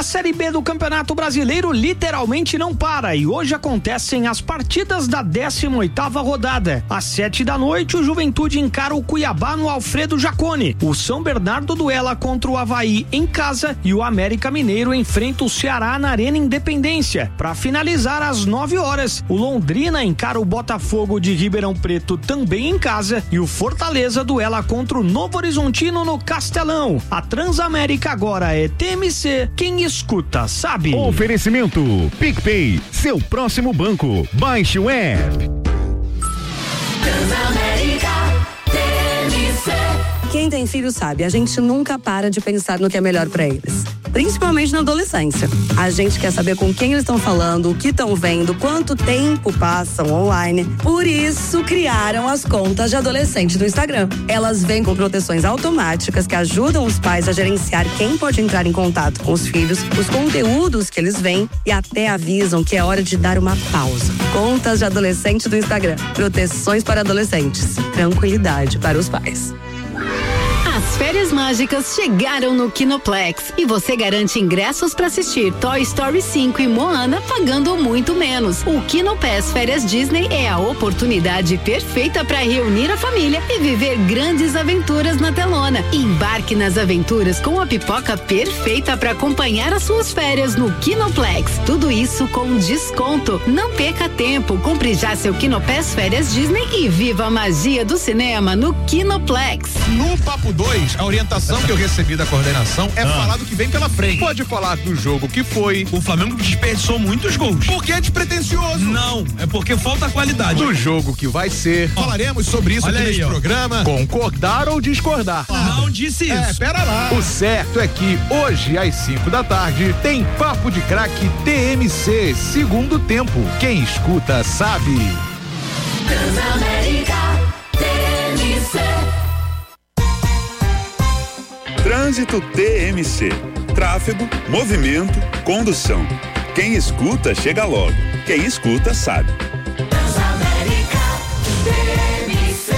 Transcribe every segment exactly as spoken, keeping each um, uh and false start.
A Série B do Campeonato Brasileiro literalmente não para e hoje acontecem as partidas da décima oitava rodada. Às sete da noite, o Juventude encara o Cuiabá no Alfredo Jaconi. O São Bernardo duela contra o Avaí em casa e o América Mineiro enfrenta o Ceará na Arena Independência. Para finalizar, às nove horas, o Londrina encara o Botafogo de Ribeirão Preto também em casa e o Fortaleza duela contra o Novo Horizontino no Castelão. A Transamérica agora é T M C, quem escuta sabe. Oferecimento PicPay, seu próximo banco. Baixe o app. Transamérica, T M C. Quem tem filho sabe, a gente nunca para de pensar no que é melhor pra eles. Principalmente na adolescência. A gente quer saber com quem eles estão falando, o que estão vendo, quanto tempo passam online. Por isso, criaram as contas de adolescente do Instagram. Elas vêm com proteções automáticas que ajudam os pais a gerenciar quem pode entrar em contato com os filhos, os conteúdos que eles veem e até avisam que é hora de dar uma pausa. Contas de adolescente do Instagram. Proteções para adolescentes. Tranquilidade para os pais. As férias mágicas chegaram no Kinoplex e você garante ingressos para assistir Toy Story cinco e Moana pagando muito menos. O Kinopass Férias Disney é a oportunidade perfeita para reunir a família e viver grandes aventuras na telona. Embarque nas aventuras com a pipoca perfeita para acompanhar as suas férias no Kinoplex. Tudo isso com desconto. Não perca tempo, compre já seu Kinopass Férias Disney e viva a magia do cinema no Kinoplex. No Papo dois, a orientação que eu recebi da coordenação é ah. falar do que vem pela frente. Pode falar do jogo que foi. O Flamengo desperdiçou muitos gols. Porque é despretensioso. Não, é porque falta qualidade. Do jogo que vai ser. Oh. Falaremos sobre isso Olha aqui aí, neste ó. programa. Concordar ou discordar? Não disse isso. É, pera lá. O certo é que hoje, às cinco da tarde, tem Papo de Craque T M C, segundo tempo. Quem escuta sabe. Transamérica, T M C. Trânsito T M C. Tráfego, movimento, condução. Quem escuta, chega logo. Quem escuta, sabe. Transamérica, T M C.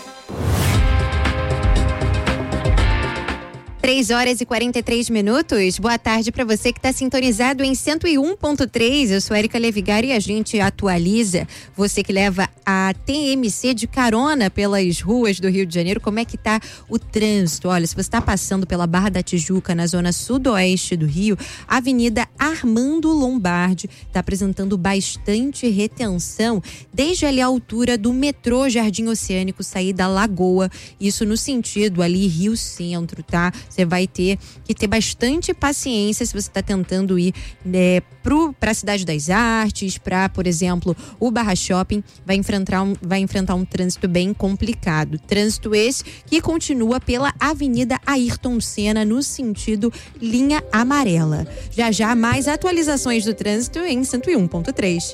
três horas e quarenta e três minutos. Boa tarde para você que está sintonizado em cento e um ponto três. Eu sou Érica Levigari e a gente atualiza você que leva a T M C de carona pelas ruas do Rio de Janeiro. Como é que tá o trânsito? Olha, se você está passando pela Barra da Tijuca, na zona sudoeste do Rio, a Avenida Armando Lombardi está apresentando bastante retenção desde ali a altura do metrô Jardim Oceânico, saída Lagoa, isso no sentido ali Rio Centro, tá? Você vai ter que ter bastante paciência se você está tentando ir né, para a Cidade das Artes, para, por exemplo, o Barra Shopping, vai enfrentar, um, vai enfrentar um trânsito bem complicado. Trânsito esse que continua pela Avenida Ayrton Senna, no sentido linha amarela. Já já mais atualizações do trânsito em cento e um ponto três.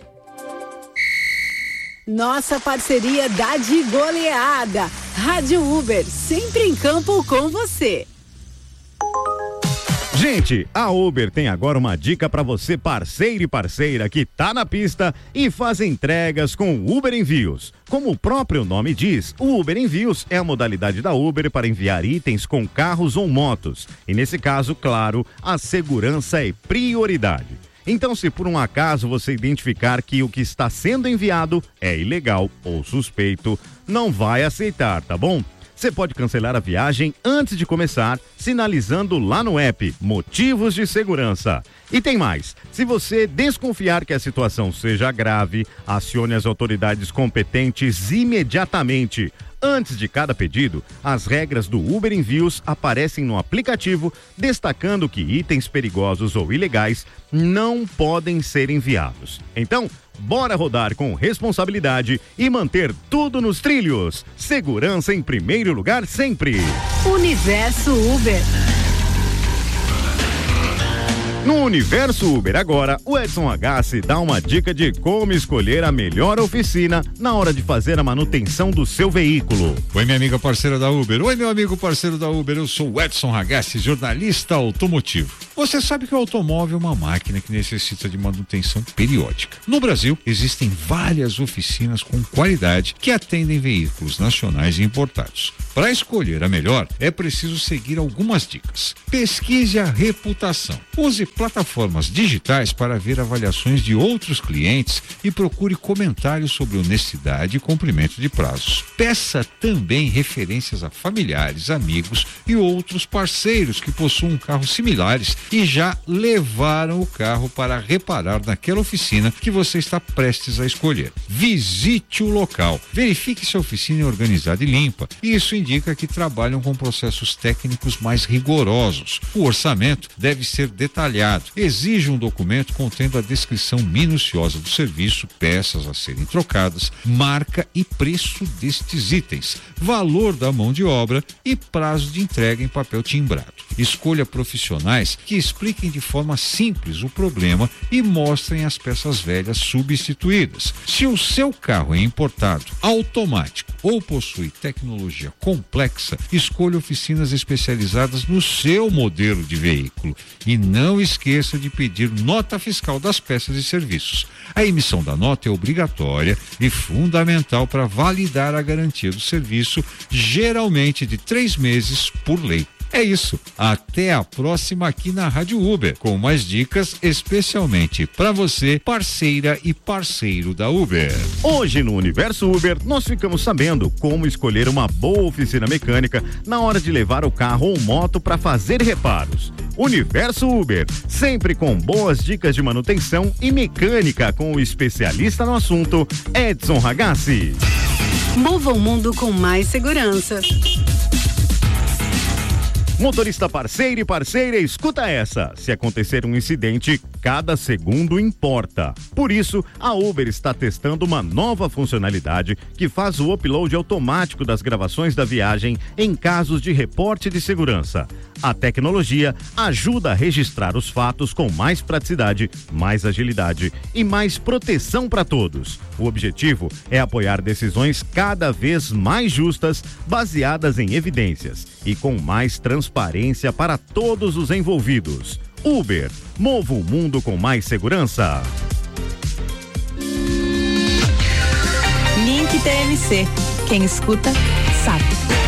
Nossa parceria dá de goleada. Rádio Uber, sempre em campo com você. Gente, a Uber tem agora uma dica para você, parceiro e parceira que tá na pista e faz entregas com o Uber Envios. Como o próprio nome diz, o Uber Envios é a modalidade da Uber para enviar itens com carros ou motos. E nesse caso, claro, a segurança é prioridade. Então, se por um acaso você identificar que o que está sendo enviado é ilegal ou suspeito, não vai aceitar, tá bom? Você pode cancelar a viagem antes de começar, sinalizando lá no app Motivos de Segurança. E tem mais, se você desconfiar que a situação seja grave, acione as autoridades competentes imediatamente. Antes de cada pedido, as regras do Uber Envios aparecem no aplicativo, destacando que itens perigosos ou ilegais não podem ser enviados. Então, bora rodar com responsabilidade e manter tudo nos trilhos. Segurança em primeiro lugar sempre. Universo Uber. No Universo Uber agora, o Edson Agassi dá uma dica de como escolher a melhor oficina na hora de fazer a manutenção do seu veículo. Oi, minha amiga parceira da Uber. Oi, meu amigo parceiro da Uber. Eu sou o Edson Agassi, jornalista automotivo. Você sabe que o automóvel é uma máquina que necessita de manutenção periódica. No Brasil, existem várias oficinas com qualidade que atendem veículos nacionais e importados. Para escolher a melhor, é preciso seguir algumas dicas. Pesquise a reputação. Use plataformas digitais para ver avaliações de outros clientes e procure comentários sobre honestidade e cumprimento de prazos. Peça também referências a familiares, amigos e outros parceiros que possuam carros similares e já levaram o carro para reparar naquela oficina que você está prestes a escolher. Visite o local, verifique se a oficina é organizada e limpa. Isso indica que trabalham com processos técnicos mais rigorosos. O orçamento deve ser detalhado. Exige um documento contendo a descrição minuciosa do serviço, peças a serem trocadas, marca e preço destes itens, valor da mão de obra e prazo de entrega em papel timbrado. Escolha profissionais que expliquem de forma simples o problema e mostrem as peças velhas substituídas. Se o seu carro é importado, automático ou possui tecnologia complexa, escolha oficinas especializadas no seu modelo de veículo. E não esqueça de pedir nota fiscal das peças e serviços. A emissão da nota é obrigatória e fundamental para validar a garantia do serviço, geralmente de três meses por lei. É isso. Até a próxima aqui na Rádio Uber, com mais dicas especialmente para você, parceira e parceiro da Uber. Hoje no Universo Uber, nós ficamos sabendo como escolher uma boa oficina mecânica na hora de levar o carro ou moto para fazer reparos. Universo Uber, sempre com boas dicas de manutenção e mecânica com o especialista no assunto, Edson Ragazzi. Mova o mundo com mais segurança. Motorista parceiro e parceira, escuta essa. Se acontecer um incidente, cada segundo importa. Por isso, a Uber está testando uma nova funcionalidade que faz o upload automático das gravações da viagem em casos de reporte de segurança. A tecnologia ajuda a registrar os fatos com mais praticidade, mais agilidade e mais proteção para todos. O objetivo é apoiar decisões cada vez mais justas, baseadas em evidências e com mais transparência para todos os envolvidos. Uber, mova o mundo com mais segurança. Link T M C. Quem escuta, sabe.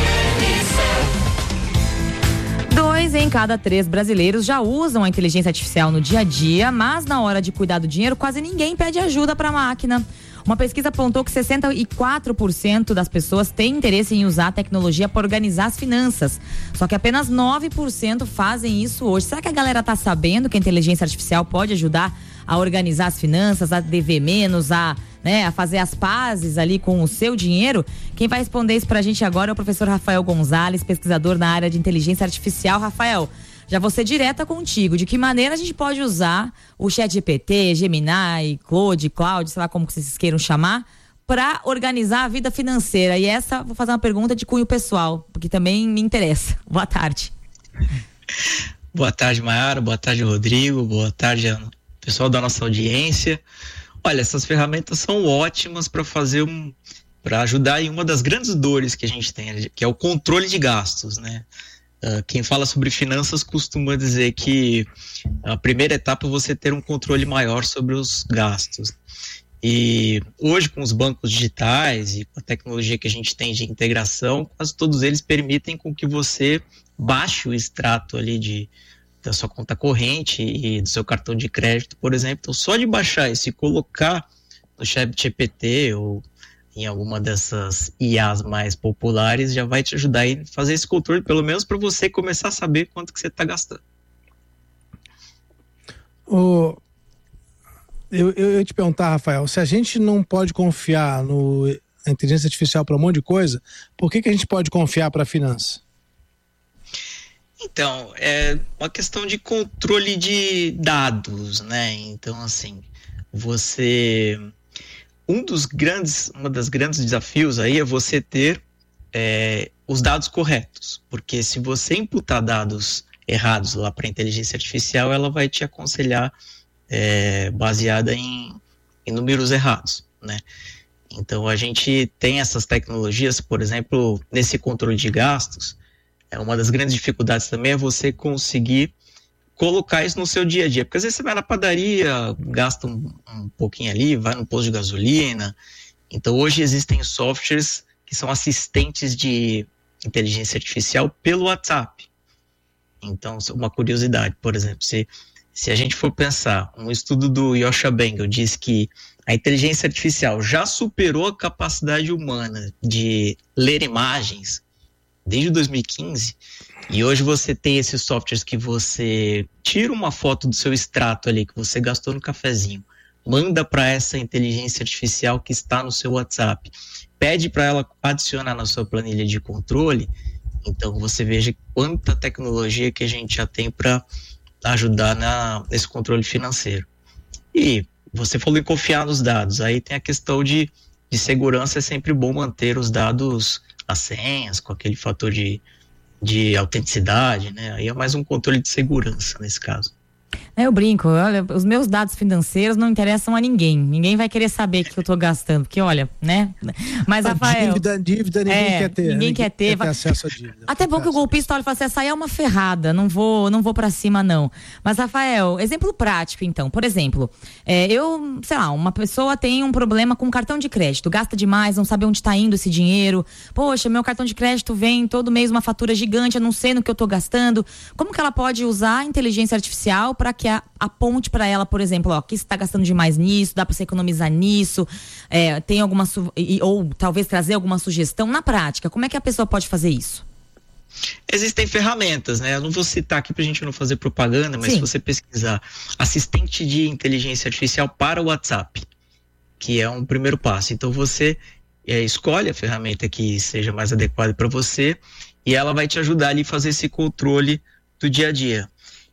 Dois em cada três brasileiros já usam a inteligência artificial no dia a dia, mas na hora de cuidar do dinheiro, quase ninguém pede ajuda para a máquina. Uma pesquisa apontou que sessenta e quatro por cento das pessoas têm interesse em usar a tecnologia para organizar as finanças. Só que apenas nove por cento fazem isso hoje. Será que a galera tá sabendo que a inteligência artificial pode ajudar a organizar as finanças, a dever menos, a, né, a fazer as pazes ali com o seu dinheiro? Quem vai responder isso pra gente agora é o professor Rafael Gonzalez, pesquisador na área de inteligência artificial. Rafael, já vou ser direta contigo. De que maneira a gente pode usar o ChatGPT, Gemini, Claude, Cloud, sei lá como vocês queiram chamar, para organizar a vida financeira? E essa, vou fazer uma pergunta de cunho pessoal, porque também me interessa. Boa tarde. Boa tarde, Mayara. Boa tarde, Rodrigo. Boa tarde, pessoal da nossa audiência. Olha, essas ferramentas são ótimas para fazer um, para ajudar em uma das grandes dores que a gente tem, que é o controle de gastos, né? Uh, quem fala sobre finanças costuma dizer que a primeira etapa é você ter um controle maior sobre os gastos. E hoje, com os bancos digitais e com a tecnologia que a gente tem de integração, quase todos eles permitem com que você baixe o extrato ali de, da sua conta corrente e do seu cartão de crédito, por exemplo. Então, só de baixar isso e colocar no ChatGPT ou em alguma dessas I As mais populares, já vai te ajudar a fazer esse controle, pelo menos para você começar a saber quanto que você está gastando. O... Eu, eu, eu ia te perguntar, Rafael, se a gente não pode confiar no, na inteligência artificial para um monte de coisa, por que que a gente pode confiar para a finança? Então, é uma questão de controle de dados, né? Então, assim, você... Um dos grandes, uma das grandes desafios aí é você ter é, os dados corretos, porque se você imputar dados errados lá para a inteligência artificial, ela vai te aconselhar é, baseada em, em números errados, né? Então a gente tem essas tecnologias, por exemplo, nesse controle de gastos, é uma das grandes dificuldades também é você conseguir colocar isso no seu dia a dia, porque às vezes você vai na padaria, gasta um, um pouquinho ali, vai no posto de gasolina. Então hoje existem softwares que são assistentes de inteligência artificial pelo WhatsApp. Então, uma curiosidade, por exemplo, você Se a gente for pensar, um estudo do Yoshua Bengel diz que a inteligência artificial já superou a capacidade humana de ler imagens desde dois mil e quinze, e hoje você tem esses softwares que você tira uma foto do seu extrato ali, que você gastou no cafezinho, manda para essa inteligência artificial que está no seu WhatsApp, pede para ela adicionar na sua planilha de controle. Então você veja quanta tecnologia que a gente já tem para ajudar na, nesse controle financeiro. E você falou em confiar nos dados, aí tem a questão de, de segurança, é sempre bom manter os dados, as senhas, com aquele fator de, de autenticidade, né? Aí é mais um controle de segurança nesse caso. Eu brinco, olha, os meus dados financeiros não interessam a ninguém. Ninguém vai querer saber o que eu tô gastando, porque olha, né? Mas, a Rafael... Dívida, dívida, ninguém é, quer ter. Ninguém, ninguém quer ter. Quer ter acesso à dívida. Até bom que o golpista olha e fala assim, essa aí é uma ferrada, não vou, não vou pra cima não. Mas, Rafael, exemplo prático então. Por exemplo, é, eu, sei lá, uma pessoa tem um problema com cartão de crédito, gasta demais, não sabe onde tá indo esse dinheiro. Poxa, meu cartão de crédito vem todo mês uma fatura gigante, eu não sei no que eu tô gastando. Como que ela pode usar a inteligência artificial para que a, aponte para ela, por exemplo, ó, que você está gastando demais nisso, dá para você economizar nisso, é, tem alguma su- ou talvez trazer alguma sugestão na prática? Como é que a pessoa pode fazer isso? Existem ferramentas, né? Eu não vou citar aqui pra gente não fazer propaganda, mas Sim. se você pesquisar assistente de inteligência artificial para o WhatsApp, que é um primeiro passo. Então você é, escolhe a ferramenta que seja mais adequada para você e ela vai te ajudar ali a fazer esse controle do dia a dia.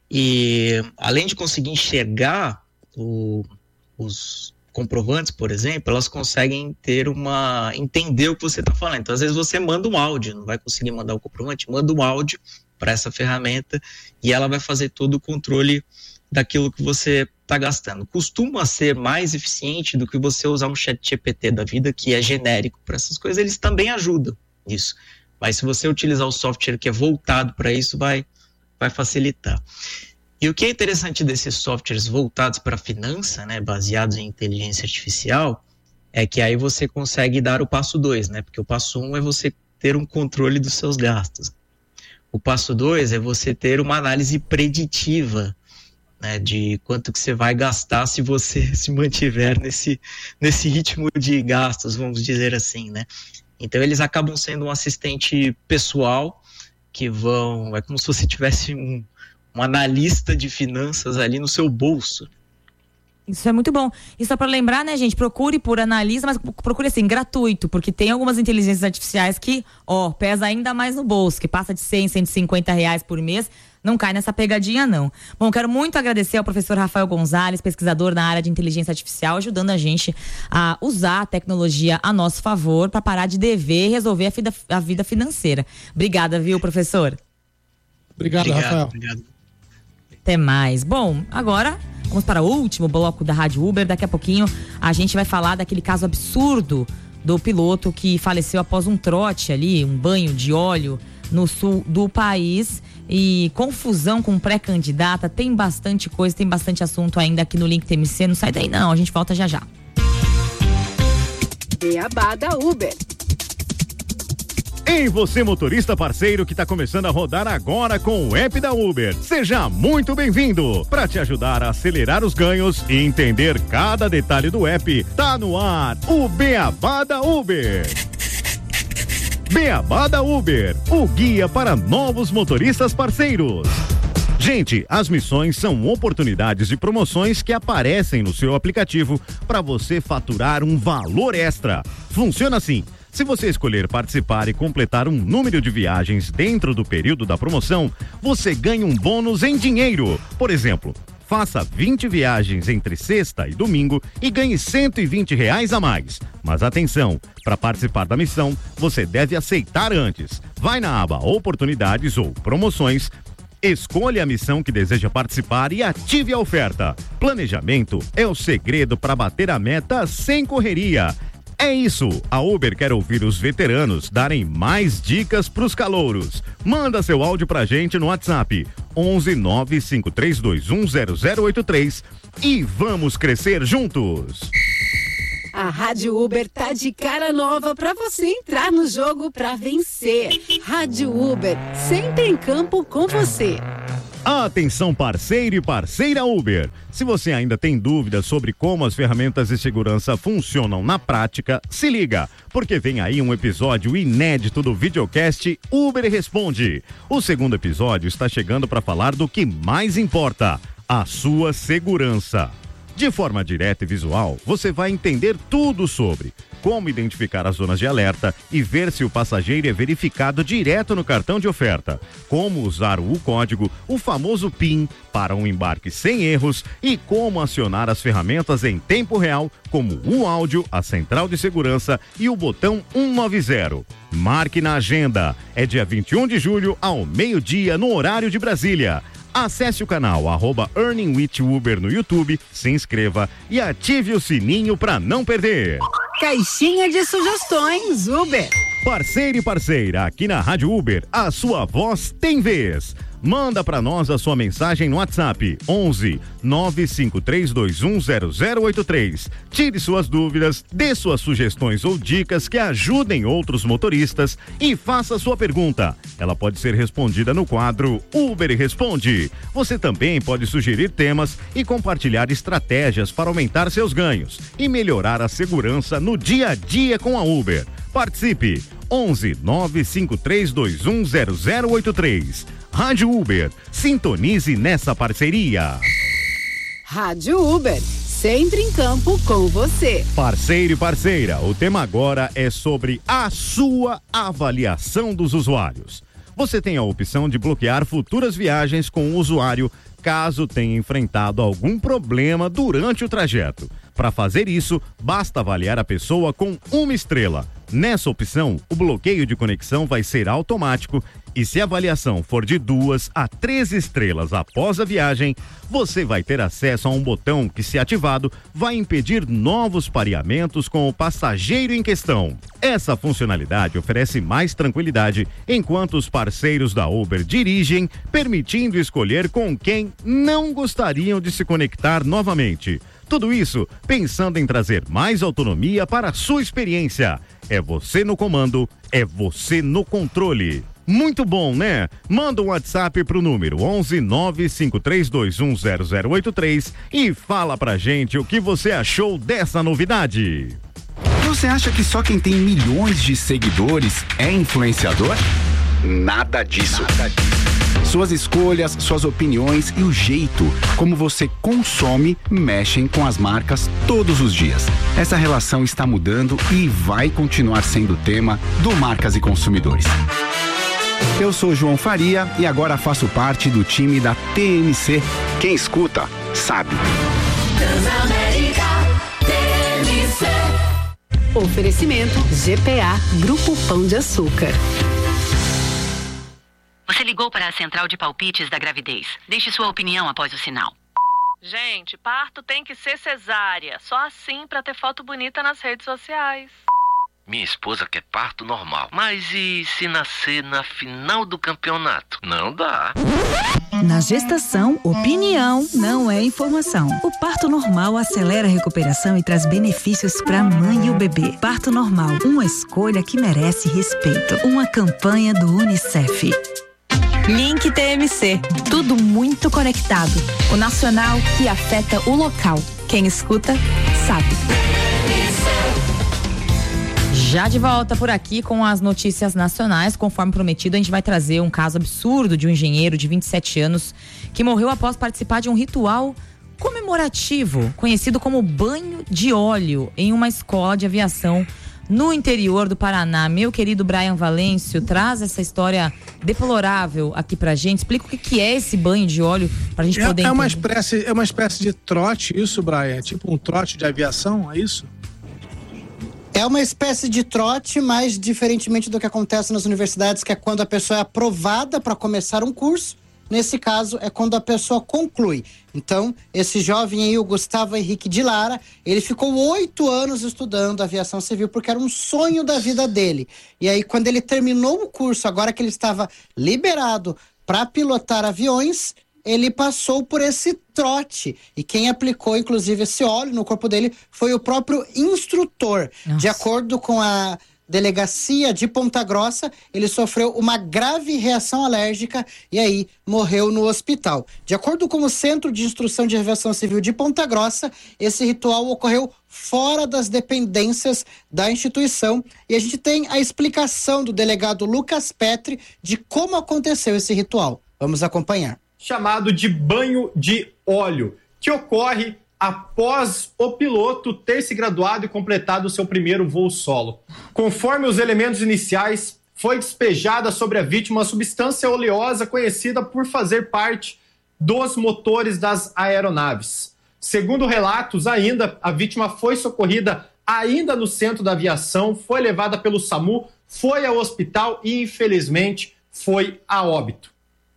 E além de conseguir enxergar o, os comprovantes, por exemplo, elas conseguem ter uma entender o que você está falando. Então, às vezes você manda um áudio, não vai conseguir mandar o comprovante, manda um áudio para essa ferramenta e ela vai fazer todo o controle daquilo que você está gastando. Costuma ser mais eficiente do que você usar um chat G P T da vida, que é genérico para essas coisas, eles também ajudam nisso. Mas se você utilizar o software que é voltado para isso, vai vai facilitar. E o que é interessante desses softwares voltados para a finança, né, baseados em inteligência artificial, é que aí você consegue dar o passo dois, né, porque o passo um é você ter um controle dos seus gastos. O passo dois é você ter uma análise preditiva, né, de quanto que você vai gastar se você se mantiver nesse, nesse ritmo de gastos, vamos dizer assim, né. Então eles acabam sendo um assistente pessoal, que vão, é como se você tivesse um, um analista de finanças ali no seu bolso. Isso é muito bom. E só para lembrar, né, gente, procure por analista, mas procure assim, gratuito, porque tem algumas inteligências artificiais que, ó, pesa ainda mais no bolso, que passa de cem, cento e cinquenta reais por mês, não cai nessa pegadinha, não. Bom, quero muito agradecer ao professor Rafael Gonzalez, pesquisador na área de inteligência artificial, ajudando a gente a usar a tecnologia a nosso favor para parar de dever e resolver a vida, a vida financeira. Obrigada, viu, professor? Obrigado, obrigado Rafael. Obrigado. Até mais. Bom, agora vamos para o último bloco da Rádio Uber. Daqui a pouquinho a gente vai falar daquele caso absurdo do piloto que faleceu após um trote ali, um banho de óleo no sul do país. E confusão com pré-candidata, tem bastante coisa, tem bastante assunto ainda aqui no Link T M C. Não sai daí não, a gente volta já já. Beabá da Uber. Ei, você motorista parceiro que está começando a rodar agora com o app da Uber. Seja muito bem-vindo. Para te ajudar a acelerar os ganhos e entender cada detalhe do app, tá no ar o Beabá da Uber. Beabá da Uber, o guia para novos motoristas parceiros. Gente, as missões são oportunidades de promoções que aparecem no seu aplicativo para você faturar um valor extra. Funciona assim: se você escolher participar e completar um número de viagens dentro do período da promoção, você ganha um bônus em dinheiro. Por exemplo, faça vinte viagens entre sexta e domingo e ganhe cento e vinte reais a mais. Mas atenção, para participar da missão, você deve aceitar antes. Vai na aba Oportunidades ou Promoções, escolha a missão que deseja participar e ative a oferta. Planejamento é o segredo para bater a meta sem correria. É isso, a Uber quer ouvir os veteranos darem mais dicas pros calouros. Manda seu áudio pra gente no WhatsApp onze nove cinco três dois um zero zero oito três e vamos crescer juntos. A Rádio Uber tá de cara nova pra você entrar no jogo pra vencer. Rádio Uber, sempre em campo com você. Atenção parceiro e parceira Uber. Se você ainda tem dúvidas sobre como as ferramentas de segurança funcionam na prática, se liga, porque vem aí um episódio inédito do videocast Uber Responde. O segundo episódio está chegando para falar do que mais importa, a sua segurança. De forma direta e visual, você vai entender tudo sobre como identificar as zonas de alerta e ver se o passageiro é verificado direto no cartão de oferta, como usar o código, o famoso PIN, para um embarque sem erros e como acionar as ferramentas em tempo real, como o áudio, a central de segurança e o botão cento e noventa. Marque na agenda, é dia vinte e um de julho ao meio-dia no horário de Brasília. Acesse o canal arroba Earning with Uber no YouTube, se inscreva e ative o sininho para não perder. Caixinha de sugestões Uber. Parceiro e parceira, aqui na Rádio Uber, a sua voz tem vez. Manda para nós a sua mensagem no WhatsApp onze nove cinco três dois um zero zero oito três. Tire suas dúvidas, dê suas sugestões ou dicas que ajudem outros motoristas e faça sua pergunta. Ela pode ser respondida no quadro Uber Responde. Você também pode sugerir temas e compartilhar estratégias para aumentar seus ganhos e melhorar a segurança no dia a dia com a Uber. Participe! onze nove cinco três dois um zero zero oito três. Rádio Uber, sintonize nessa parceria. Rádio Uber, sempre em campo com você. Parceiro e parceira, o tema agora é sobre a sua avaliação dos usuários. Você tem a opção de bloquear futuras viagens com o usuário caso tenha enfrentado algum problema durante o trajeto. Para fazer isso, basta avaliar a pessoa com uma estrela. Nessa opção, o bloqueio de conexão vai ser automático e se a avaliação for de duas a três estrelas após a viagem, você vai ter acesso a um botão que, se ativado, vai impedir novos pareamentos com o passageiro em questão. Essa funcionalidade oferece mais tranquilidade enquanto os parceiros da Uber dirigem, permitindo escolher com quem não gostariam de se conectar novamente. Tudo isso pensando em trazer mais autonomia para a sua experiência. É você no comando, é você no controle. Muito bom, né? Manda um WhatsApp pro número onze nove cinco três dois um zero zero oito três e fala pra gente o que você achou dessa novidade. Você acha que só quem tem milhões de seguidores é influenciador? Nada disso. Nada disso. Suas escolhas, suas opiniões e o jeito como você consome mexem com as marcas todos os dias. Essa relação está mudando e vai continuar sendo tema do Marcas e Consumidores. Eu sou João Faria e agora faço parte do time da T M C. Quem escuta, sabe. Transamérica T M C. Oferecimento G P A, Grupo Pão de Açúcar. Você ligou para a central de palpites da gravidez. Deixe sua opinião após o sinal. Gente, parto tem que ser cesárea. Só assim para ter foto bonita nas redes sociais. Minha esposa quer parto normal. Mas e se nascer na final do campeonato? Não dá. Na gestação, opinião não é informação. O parto normal acelera a recuperação e traz benefícios para a mãe e o bebê. Parto normal, uma escolha que merece respeito. Uma campanha do Unicef. Link T M C, tudo muito conectado. O nacional que afeta o local. Quem escuta, sabe. Já de volta por aqui com as notícias nacionais, conforme prometido, a gente vai trazer um caso absurdo de um engenheiro de vinte e sete anos que morreu após participar de um ritual comemorativo, conhecido como banho de óleo, em uma escola de aviação no interior do Paraná. Meu querido Brian Valêncio traz essa história deplorável aqui pra gente. Explica o que, que é esse banho de óleo pra gente é, poder é entender. uma espécie, é uma espécie de trote isso, Brian? É tipo um trote de aviação, é isso? É uma espécie de trote, mas diferentemente do que acontece nas universidades, que é quando a pessoa é aprovada para começar um curso. Nesse caso, é quando a pessoa conclui. Então, esse jovem aí, o Gustavo Henrique de Lara, ele ficou oito anos estudando aviação civil porque era um sonho da vida dele. E aí, quando ele terminou o curso, agora que ele estava liberado para pilotar aviões, ele passou por esse trote. E quem aplicou, inclusive, esse óleo no corpo dele foi o próprio instrutor. Nossa. De acordo com a delegacia de Ponta Grossa. Ele sofreu uma grave reação alérgica e aí morreu no hospital. De acordo com o Centro de Instrução de Aviação Civil de Ponta Grossa, esse ritual ocorreu fora das dependências da instituição e a gente tem a explicação do delegado Lucas Petri de como aconteceu esse ritual. Vamos acompanhar. Chamado de banho de óleo, que ocorre após o piloto ter se graduado e completado o seu primeiro voo solo. Conforme os elementos iniciais, foi despejada sobre a vítima uma substância oleosa conhecida por fazer parte dos motores das aeronaves. Segundo relatos, ainda, a vítima foi socorrida ainda no centro da aviação, foi levada pelo SAMU, foi ao hospital e, infelizmente, foi a óbito.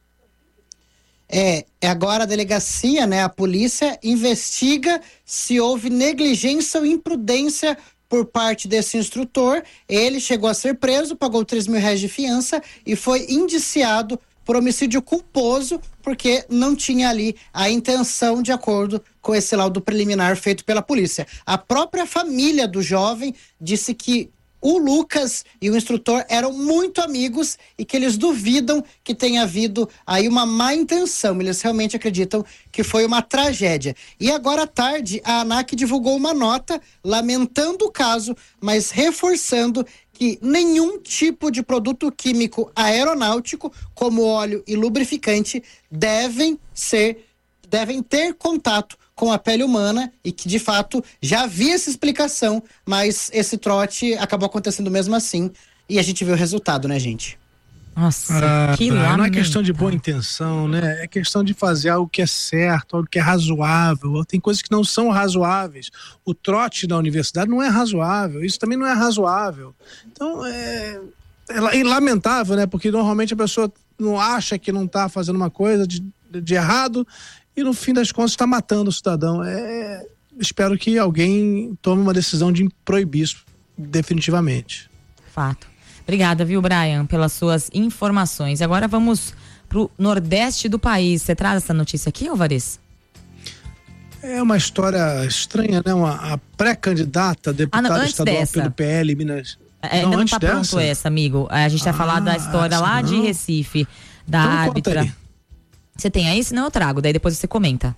É, agora a delegacia, né, a polícia investiga se houve negligência ou imprudência por parte desse instrutor. Ele chegou a ser preso, pagou três mil reais de fiança e foi indiciado por homicídio culposo, porque não tinha ali a intenção de acordo com esse laudo preliminar feito pela polícia. A própria família do jovem disse que o Lucas e o instrutor eram muito amigos e que eles duvidam que tenha havido aí uma má intenção. Eles realmente acreditam que foi uma tragédia. E agora à tarde, a ANAC divulgou uma nota lamentando o caso, mas reforçando que nenhum tipo de produto químico aeronáutico, como óleo e lubrificante, devem ser, devem ter contato com a pele humana e que, de fato, já havia essa explicação, mas esse trote acabou acontecendo mesmo assim e a gente viu o resultado, né, gente? Nossa, ah, que não, não é questão de lamentável. boa intenção, né? É questão de fazer algo que é certo, algo que é razoável. Tem coisas que não são razoáveis. O trote na universidade não é razoável, isso também não é razoável. Então, é, é lamentável, né? Porque normalmente a pessoa não acha que não está fazendo uma coisa de, de errado e no fim das contas está matando o cidadão. É, espero que alguém tome uma decisão de proibir isso definitivamente. Fato. Obrigada, viu, Brian, pelas suas informações. Agora vamos pro Nordeste do país. Você traz essa notícia aqui, Alvarez? É uma história estranha, né? Uma, a pré-candidata a deputada ah, não, estadual dessa. pelo P L Minas. É, não, não antes tá dessa? pronto essa, amigo. A gente vai ah, falar da história lá não. de Recife, da então, árbitra. Você tem aí? Senão eu trago, daí depois você comenta.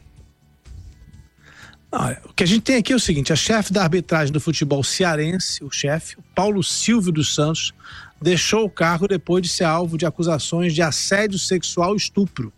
Não, o que a gente tem aqui é o seguinte: a chefe da arbitragem do futebol cearense, o chefe, Paulo Silvio dos Santos, deixou o cargo depois de ser alvo de acusações de assédio sexual e estupro.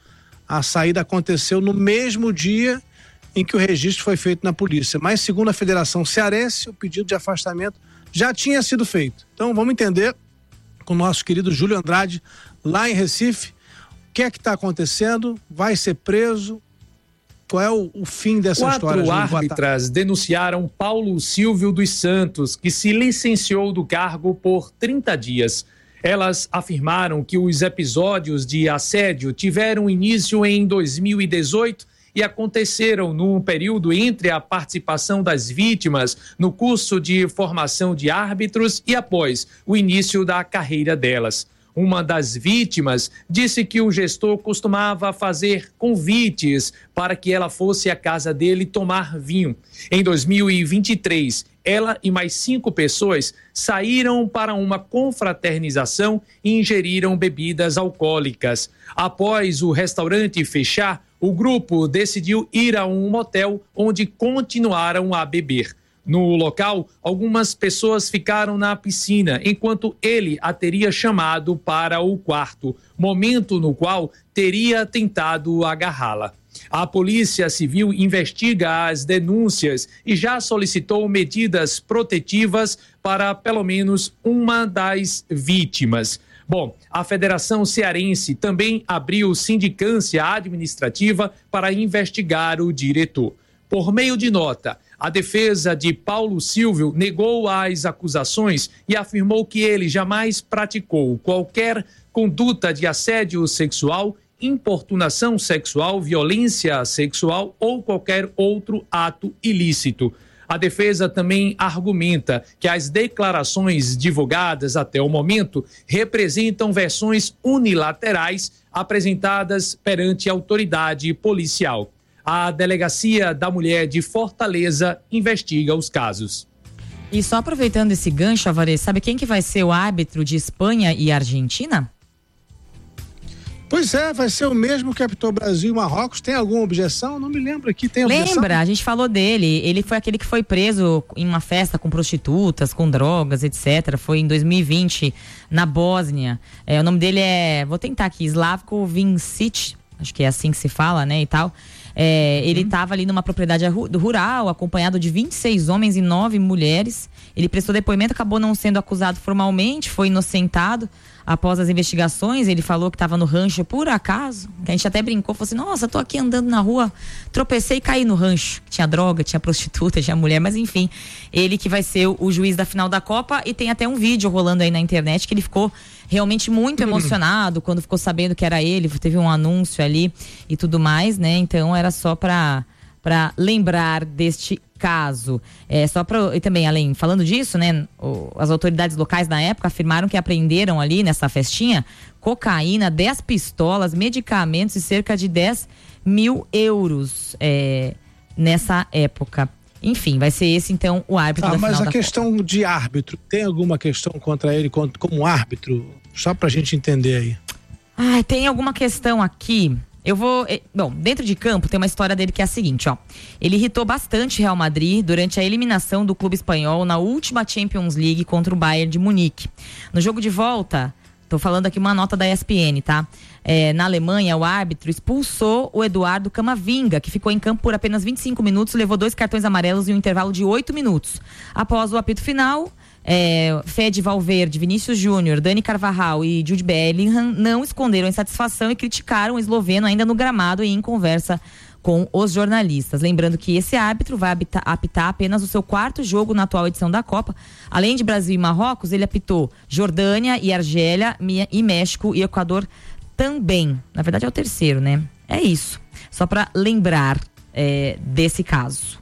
A saída aconteceu no mesmo dia em que o registro foi feito na polícia, mas segundo a Federação Cearense, o pedido de afastamento já tinha sido feito. Então vamos entender com o nosso querido Júlio Andrade, lá em Recife, o que é que está acontecendo, vai ser preso, qual é o, o fim dessa Quatro história? Quatro árbitras denunciaram Paulo Silvio dos Santos, que se licenciou do cargo por trinta dias. Elas afirmaram que os episódios de assédio tiveram início em dois mil e dezoito e aconteceram num período entre a participação das vítimas no curso de formação de árbitros e após o início da carreira delas. Uma das vítimas disse que o gestor costumava fazer convites para que ela fosse à casa dele tomar vinho. Em dois mil e vinte e três, ela e mais cinco pessoas saíram para uma confraternização e ingeriram bebidas alcoólicas. Após o restaurante fechar, o grupo decidiu ir a um motel onde continuaram a beber. No local, algumas pessoas ficaram na piscina, enquanto ele a teria chamado para o quarto, momento no qual teria tentado agarrá-la. A Polícia Civil investiga as denúncias e já solicitou medidas protetivas para pelo menos uma das vítimas. Bom, a Federação Cearense também abriu sindicância administrativa para investigar o diretor. Por meio de nota, a defesa de Paulo Silvio negou as acusações e afirmou que ele jamais praticou qualquer conduta de assédio sexual, importunação sexual, violência sexual ou qualquer outro ato ilícito. A defesa também argumenta que as declarações divulgadas até o momento representam versões unilaterais apresentadas perante a autoridade policial. A Delegacia da Mulher de Fortaleza investiga os casos. E só aproveitando esse gancho, Avarez, sabe quem que vai ser o árbitro de Espanha e Argentina? Pois é, vai ser o mesmo que apitou Brasil e Marrocos. Tem alguma objeção? Não me lembro aqui. Tem objeção? Lembra, a gente falou dele. Ele foi aquele que foi preso em uma festa com prostitutas, com drogas, etcétera. Foi em dois mil e vinte, na Bósnia. É, o nome dele é, vou tentar aqui, Slavko Vincic, acho que é assim que se fala, né, e tal. É, ele estava ali numa propriedade rural, acompanhado de vinte e seis homens e nove mulheres. Ele prestou depoimento, acabou não sendo acusado formalmente, foi inocentado. Após as investigações, ele falou que estava no rancho por acaso, que a gente até brincou, falou assim, nossa, tô aqui andando na rua, tropecei e caí no rancho. Tinha droga, tinha prostituta, tinha mulher, mas enfim, ele que vai ser o, o juiz da final da Copa, e tem até um vídeo rolando aí na internet que ele ficou realmente muito emocionado quando ficou sabendo que era ele, teve um anúncio ali e tudo mais, né? Então era só pra, pra lembrar deste caso. É, só pra, e também, além, falando disso, né, o, as autoridades locais na época afirmaram que apreenderam ali nessa festinha cocaína, dez pistolas, medicamentos e cerca de dez mil euros é, nessa época. Enfim, vai ser esse então o árbitro ah, da final mas a da questão Copa. De árbitro, tem alguma questão contra ele como árbitro? Só pra gente entender aí. Ah, tem alguma questão aqui. Eu vou. Bom, dentro de campo tem uma história dele que é a seguinte, ó. Ele irritou bastante Real Madrid durante a eliminação do clube espanhol na última Champions League contra o Bayern de Munique. No jogo de volta, tô falando aqui uma nota da E S P N, tá? É, na Alemanha, o árbitro expulsou o Eduardo Camavinga, que ficou em campo por apenas vinte e cinco minutos, levou dois cartões amarelos em um intervalo de oito minutos. Após o apito final, É, Fede Valverde, Vinícius Júnior, Dani Carvajal e Jude Bellingham não esconderam a insatisfação e criticaram o esloveno ainda no gramado e em conversa com os jornalistas. Lembrando que esse árbitro vai apitar, apitar apenas o seu quarto jogo na atual edição da Copa. Além de Brasil e Marrocos, ele apitou Jordânia e Argélia e México e Equador também. Na verdade é o terceiro, né? É isso. Só para lembrar é, desse caso.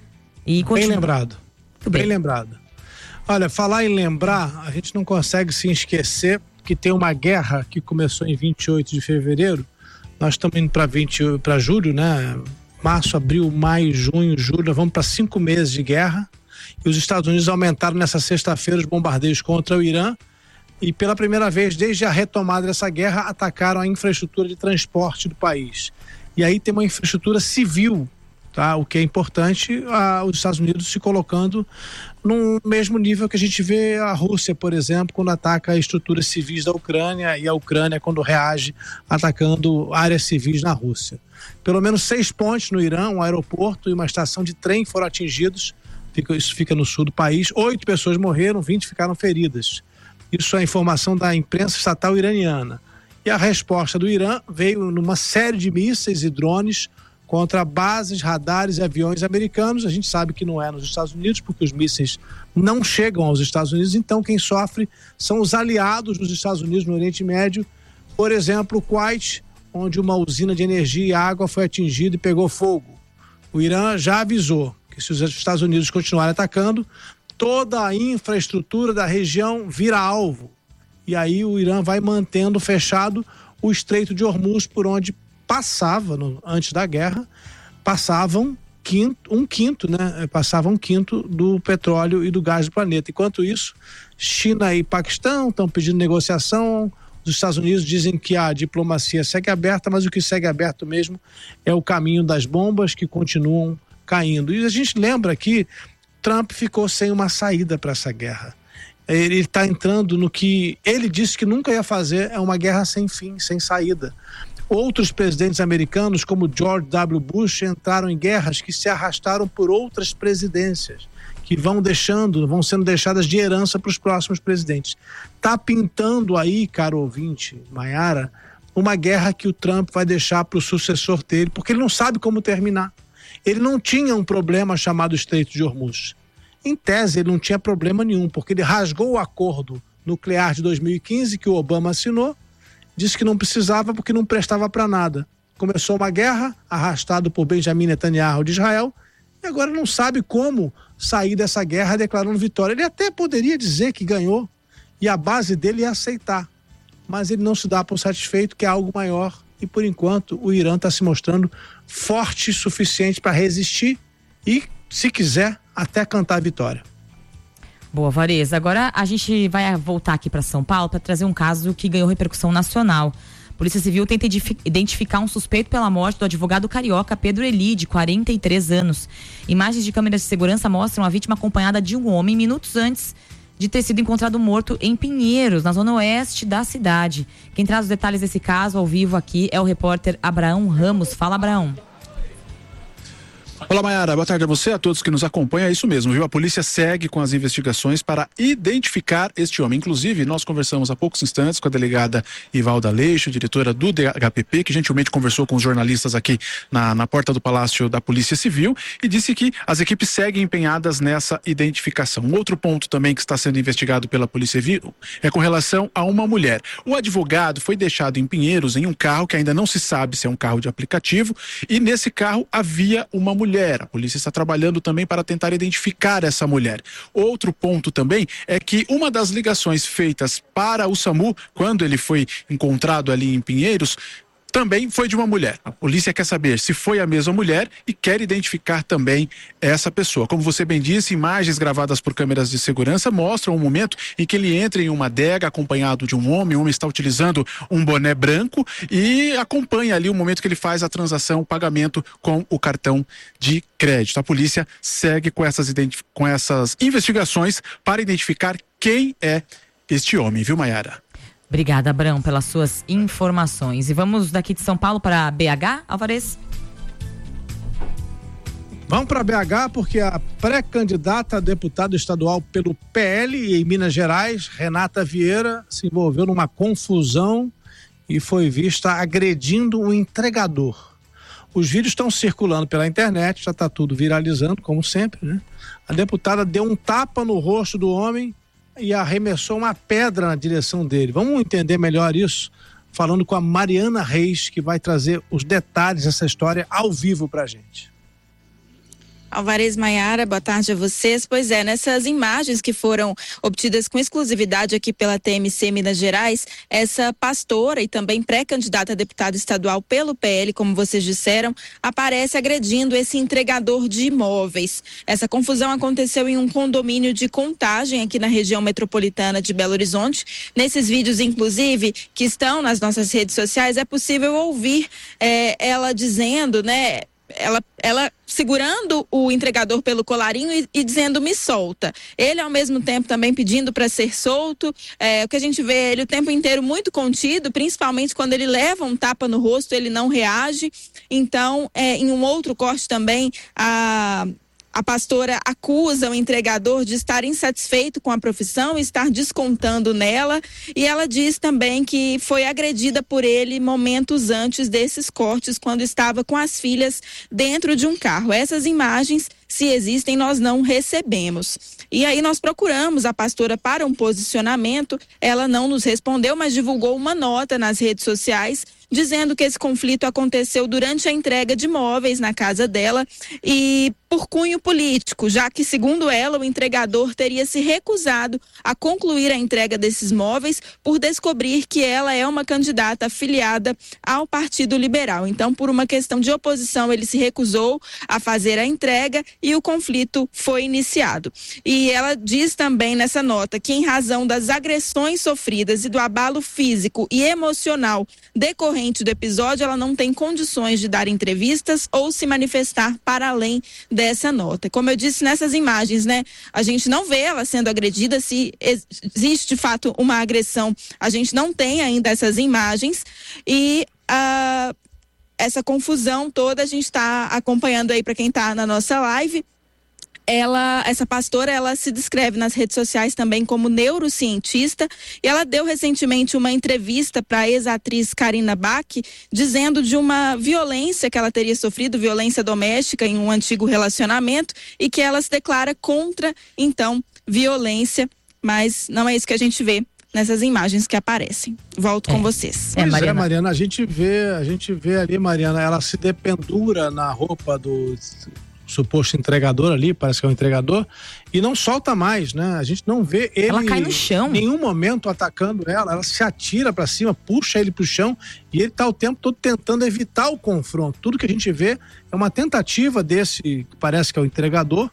E bem lembrado. Tudo bem bem lembrado. Olha, falar em lembrar, a gente não consegue se esquecer que tem uma guerra que começou em vinte e oito de fevereiro. Nós estamos indo para para julho, né? Março, abril, maio, junho, julho, nós vamos para cinco meses de guerra. E os Estados Unidos aumentaram nessa sexta-feira os bombardeios contra o Irã. E pela primeira vez, desde a retomada dessa guerra, atacaram a infraestrutura de transporte do país. E aí tem uma infraestrutura civil, tá? O que é importante, a, os Estados Unidos se colocando no mesmo nível que a gente vê a Rússia, por exemplo, quando ataca estruturas civis da Ucrânia, e a Ucrânia quando reage atacando áreas civis na Rússia. Pelo menos seis pontes no Irã, um aeroporto e uma estação de trem foram atingidos, fica, isso fica no sul do país. Oito pessoas morreram, vinte ficaram feridas. Isso é a informação da imprensa estatal iraniana. E a resposta do Irã veio numa série de mísseis e drones contra bases, radares e aviões americanos. A gente sabe que não é nos Estados Unidos, porque os mísseis não chegam aos Estados Unidos, então quem sofre são os aliados dos Estados Unidos no Oriente Médio. Por exemplo, o Kuwait, onde uma usina de energia e água foi atingida e pegou fogo. O Irã já avisou que se os Estados Unidos continuarem atacando, toda a infraestrutura da região vira alvo. E aí o Irã vai mantendo fechado o Estreito de Hormuz, por onde passava, no, antes da guerra, passavam quinto, um quinto, né? Passava um quinto do petróleo e do gás do planeta. Enquanto isso, China e Paquistão estão pedindo negociação. Os Estados Unidos dizem que a diplomacia segue aberta, mas o que segue aberto mesmo é o caminho das bombas que continuam caindo. E a gente lembra que Trump ficou sem uma saída para essa guerra. Ele está entrando no que ele disse que nunca ia fazer, é uma guerra sem fim, sem saída. Outros presidentes americanos, como George W. Bush, entraram em guerras que se arrastaram por outras presidências, que vão deixando, vão sendo deixadas de herança para os próximos presidentes. Está pintando aí, caro ouvinte, Maiara, uma guerra que o Trump vai deixar para o sucessor dele, porque ele não sabe como terminar. Ele não tinha um problema chamado Estreito de Hormuz. Em tese, ele não tinha problema nenhum, porque ele rasgou o acordo nuclear de dois mil e quinze, que o Obama assinou, disse que não precisava porque não prestava para nada. Começou uma guerra, arrastado por Benjamin Netanyahu de Israel, e agora não sabe como sair dessa guerra declarando vitória. Ele até poderia dizer que ganhou, e a base dele ia aceitar, mas ele não se dá por satisfeito, que é algo maior, e por enquanto o Irã está se mostrando forte o suficiente para resistir e, se quiser, até cantar a vitória. Boa, Varese. Agora a gente vai voltar aqui para São Paulo para trazer um caso que ganhou repercussão nacional. A Polícia Civil tenta identificar um suspeito pela morte do advogado carioca Pedro Eli, de quarenta e três anos. Imagens de câmeras de segurança mostram a vítima acompanhada de um homem minutos antes de ter sido encontrado morto em Pinheiros, na zona oeste da cidade. Quem traz os detalhes desse caso ao vivo aqui é o repórter Abraão Ramos. Fala, Abraão. Olá, Mayara, boa tarde a você, a todos que nos acompanham. É isso mesmo, viu? A polícia segue com as investigações para identificar este homem. Inclusive, nós conversamos há poucos instantes com a delegada Ivalda Leixo, diretora do D H P P, que gentilmente conversou com os jornalistas aqui na, na porta do Palácio da Polícia Civil e disse que as equipes seguem empenhadas nessa identificação. Um outro ponto também que está sendo investigado pela Polícia Civil é com relação a uma mulher. O advogado foi deixado em Pinheiros em um carro que ainda não se sabe se é um carro de aplicativo e nesse carro havia uma mulher. A polícia está trabalhando também para tentar identificar essa mulher. Outro ponto também é que uma das ligações feitas para o SAMU, quando ele foi encontrado ali em Pinheiros, também foi de uma mulher. A polícia quer saber se foi a mesma mulher e quer identificar também essa pessoa. Como você bem disse, imagens gravadas por câmeras de segurança mostram um momento em que ele entra em uma adega acompanhado de um homem. O homem está utilizando um boné branco e acompanha ali o momento que ele faz a transação, o pagamento com o cartão de crédito. A polícia segue com essas, com essas investigações para identificar quem é este homem, viu, Mayara? Obrigada, Abrão, pelas suas informações. E vamos daqui de São Paulo para B H, Alvarez? Vamos para B H porque a pré-candidata a deputada estadual pelo P L em Minas Gerais, Renata Vieira, se envolveu numa confusão e foi vista agredindo um entregador. Os vídeos estão circulando pela internet, já está tudo viralizando, como sempre, né? A deputada deu um tapa no rosto do homem e arremessou uma pedra na direção dele. Vamos entender melhor isso, falando com a Mariana Reis, que vai trazer os detalhes dessa história ao vivo pra gente. Alvarez, Maiara, boa tarde a vocês. Pois é, nessas imagens que foram obtidas com exclusividade aqui pela T M C Minas Gerais, essa pastora e também pré-candidata a deputada estadual pelo P L, como vocês disseram, aparece agredindo esse entregador de imóveis. Essa confusão aconteceu em um condomínio de Contagem aqui na região metropolitana de Belo Horizonte. Nesses vídeos, inclusive, que estão nas nossas redes sociais, é possível ouvir é, ela dizendo, né, ela, ela segurando o entregador pelo colarinho e, e dizendo me solta. Ele ao mesmo tempo também pedindo para ser solto. É, o que a gente vê ele o tempo inteiro muito contido, principalmente quando ele leva um tapa no rosto, ele não reage. Então, é, em um outro corte também, a A pastora acusa o entregador de estar insatisfeito com a profissão e estar descontando nela, e ela diz também que foi agredida por ele momentos antes desses cortes, quando estava com as filhas dentro de um carro. Essas imagens, se existem, nós não recebemos. E aí nós procuramos a pastora para um posicionamento, ela não nos respondeu, mas divulgou uma nota nas redes sociais dizendo que esse conflito aconteceu durante a entrega de móveis na casa dela e por cunho político, já que, segundo ela, o entregador teria se recusado a concluir a entrega desses móveis por descobrir que ela é uma candidata afiliada ao Partido Liberal. Então, por uma questão de oposição, ele se recusou a fazer a entrega e o conflito foi iniciado. E ela diz também nessa nota que, em razão das agressões sofridas e do abalo físico e emocional decorrente do episódio, ela não tem condições de dar entrevistas ou se manifestar para além dessa nota. Como eu disse nessas imagens, né, a gente não vê ela sendo agredida. Se existe de fato uma agressão, a gente não tem ainda essas imagens e uh, essa confusão toda a gente está acompanhando aí para quem está na nossa live. Ela, essa pastora, ela se descreve nas redes sociais também como neurocientista e ela deu recentemente uma entrevista para a ex-atriz Karina Bach, dizendo de uma violência que ela teria sofrido, violência doméstica em um antigo relacionamento, e que ela se declara contra, então, violência, mas não é isso que a gente vê nessas imagens que aparecem. Volto é. com vocês. Pois é, Mariana. é, Mariana, a gente vê, a gente vê ali, Mariana, ela se dependura na roupa do suposto entregador ali, parece que é um entregador, e não solta mais, né? A gente não vê ele ela cai no chão. Em nenhum momento atacando ela, ela se atira pra cima, puxa ele pro chão e ele tá o tempo todo tentando evitar o confronto. Tudo que a gente vê é uma tentativa desse, que parece que é o entregador,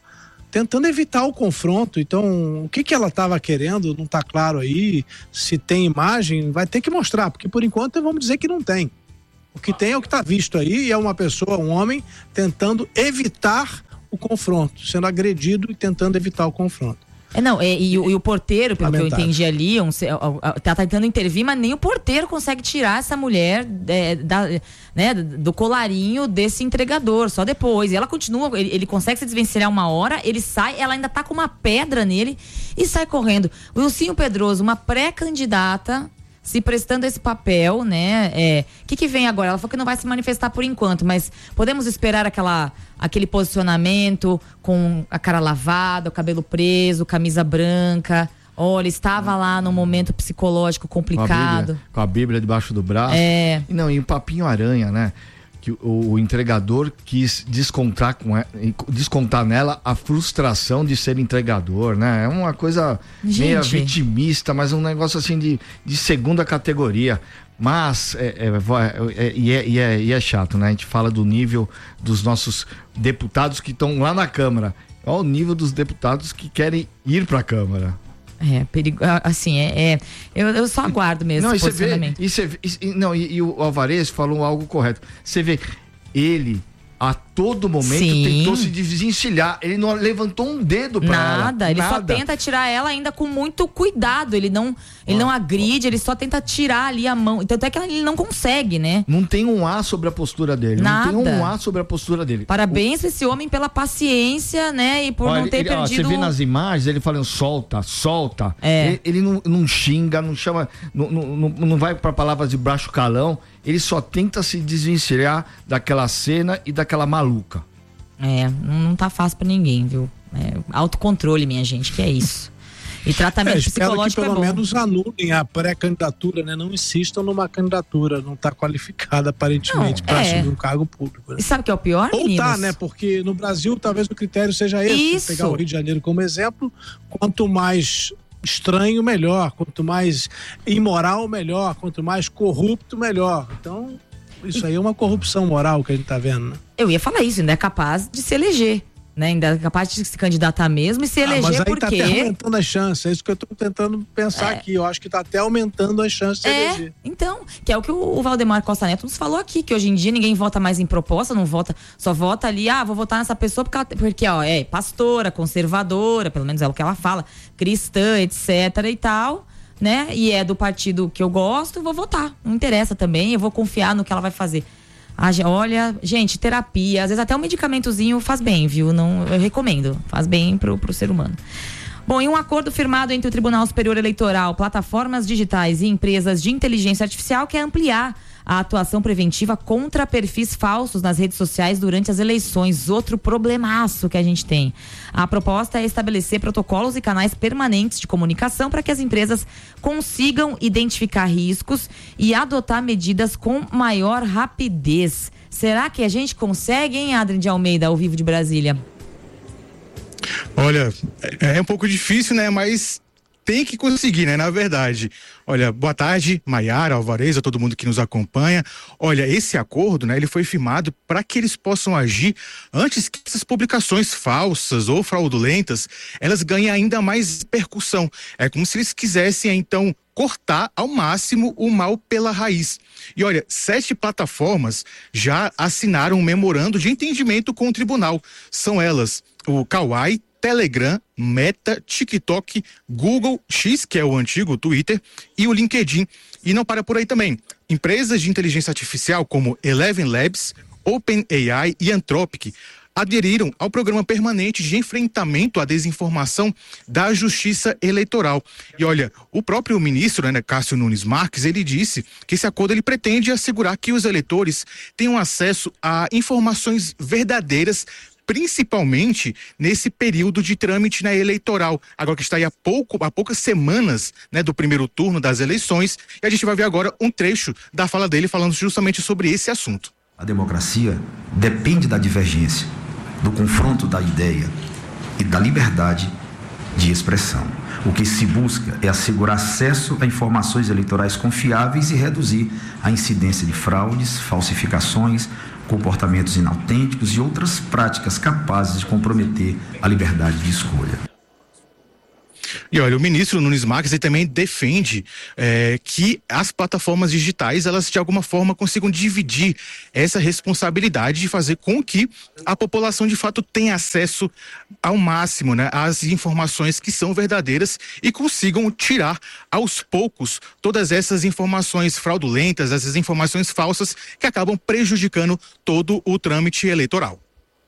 tentando evitar o confronto. Então, o que, que ela estava querendo, não está claro aí. Se tem imagem, vai ter que mostrar, porque por enquanto vamos dizer que não tem. O que tem é o que está visto aí, e é uma pessoa, um homem, tentando evitar o confronto, sendo agredido e tentando evitar o confronto. É, não, é, e, e, o, e o porteiro, pelo Lamentável. que eu entendi ali, um, tá tentando intervir, mas nem o porteiro consegue tirar essa mulher é, da, né, do colarinho desse entregador, só depois. E ela continua, ele, ele consegue se desvencilhar uma hora, ele sai, ela ainda tá com uma pedra nele e sai correndo. O Ilcinho Pedroso, uma pré-candidata, se prestando esse papel, né? O é, que que vem agora? Ela falou que não vai se manifestar por enquanto, mas podemos esperar aquela, aquele posicionamento com a cara lavada, o cabelo preso, camisa branca. Olha, estava lá num momento psicológico complicado. Com a Bíblia, com a Bíblia debaixo do braço. É. E não, e o papinho aranha, né? Que o, o entregador quis descontar, com ela, descontar nela a frustração de ser entregador, né? É uma coisa Gente. meio vitimista, mas um negócio assim de, de segunda categoria. Mas, é, é, é, e, é, e, é, e é chato, né? A gente fala do nível dos nossos deputados que estão lá na Câmara. Olha o nível dos deputados que querem ir para a Câmara. É, perigo, assim, é, é eu, eu só aguardo mesmo não, esse e você posicionamento. Vê, e você, e, não, e, e o Alvarez falou algo correto. Você vê, ele a todo momento Sim. tentou se desvencilhar, ele não levantou um dedo pra ela. Nada, ele Nada. só tenta tirar ela ainda com muito cuidado, ele não, ele não agride, ele só tenta tirar ali a mão, tanto é que ele não consegue, né? Não tem um A sobre a postura dele, Nada. não tem um A sobre a postura dele. Parabéns pra esse homem pela paciência, né, e por Ó, não ter ele, ó, perdido... Você vê nas imagens, ele falando solta, solta. É. Ele, ele não, não xinga, não chama, não, não, não vai pra palavras de baixo calão, ele só tenta se desvencilhar daquela cena e daquela maluca. É, não, não tá fácil pra ninguém, viu? É, autocontrole, minha gente, que é isso. E tratamento é, espero psicológico que pelo é bom. menos anulem a pré-candidatura, né? Não insistam numa candidatura, não está qualificada aparentemente para é. assumir um cargo público. Né? E sabe o que é o pior, Ou meninos? tá, né? Porque no Brasil talvez o critério seja esse. Isso. Pegar o Rio de Janeiro como exemplo, quanto mais estranho, melhor. Quanto mais imoral, melhor. Quanto mais corrupto, melhor. Então, isso aí é uma corrupção moral que a gente tá vendo, né? Eu ia falar isso, ainda é capaz de se eleger, né? Ainda é capaz de se candidatar mesmo e se eleger, ah, mas aí porque... tá até aumentando as chances, é isso que eu tô tentando pensar É. aqui, eu acho que tá até aumentando as chances de se É, eleger. então, que é o que o, o Valdemar Costa Neto nos falou aqui, que hoje em dia ninguém vota mais em proposta, não vota, só vota ali, ah, vou votar nessa pessoa porque, ela, porque ó, é pastora, conservadora, pelo menos é o que ela fala, cristã, etc e tal, né? E é do partido que eu gosto, vou votar, não interessa também, eu vou confiar no que ela vai fazer. Ah, olha, gente, terapia, às vezes até um medicamentozinho faz bem, viu? Não, eu recomendo, faz bem pro, pro ser humano. Bom, em um acordo firmado entre o Tribunal Superior Eleitoral, plataformas digitais e empresas de inteligência artificial quer ampliar a atuação preventiva contra perfis falsos nas redes sociais durante as eleições. Outro problemaço que a gente tem. A proposta é estabelecer protocolos e canais permanentes de comunicação para que as empresas consigam identificar riscos e adotar medidas com maior rapidez. Será que a gente consegue, hein, Adrien de Almeida, ao vivo de Brasília? Olha, é, é um pouco difícil, né? Mas tem que conseguir, né? Na verdade. Olha, boa tarde, Maiara, Alvarez, a todo mundo que nos acompanha. Olha, esse acordo, né? Ele foi firmado para que eles possam agir antes que essas publicações falsas ou fraudulentas, elas ganhem ainda mais repercussão. É como se eles quisessem, então, cortar ao máximo o mal pela raiz. E olha, sete plataformas já assinaram um memorando de entendimento com o tribunal. São elas o Kawaii, Telegram, Meta, TikTok, Google, X, que é o antigo Twitter, e o LinkedIn. E não para por aí também. Empresas de inteligência artificial como Eleven Labs, OpenAI e Anthropic aderiram ao programa permanente de enfrentamento à desinformação da Justiça Eleitoral. E olha, o próprio ministro, né, Cássio Nunes Marques, ele disse que esse acordo ele pretende assegurar que os eleitores tenham acesso a informações verdadeiras, principalmente nesse período de trâmite, né, eleitoral, agora que está aí há, pouco, há poucas semanas, né, do primeiro turno das eleições, e a gente vai ver agora um trecho da fala dele falando justamente sobre esse assunto. A democracia depende da divergência, do confronto da ideia e da liberdade de expressão. O que se busca é assegurar acesso a informações eleitorais confiáveis e reduzir a incidência de fraudes, falsificações, comportamentos inautênticos e outras práticas capazes de comprometer a liberdade de escolha. E olha, o ministro Nunes Marques ele também defende é, que as plataformas digitais, elas de alguma forma consigam dividir essa responsabilidade de fazer com que a população de fato tenha acesso ao máximo, né, às informações que são verdadeiras e consigam tirar aos poucos todas essas informações fraudulentas, essas informações falsas que acabam prejudicando todo o trâmite eleitoral.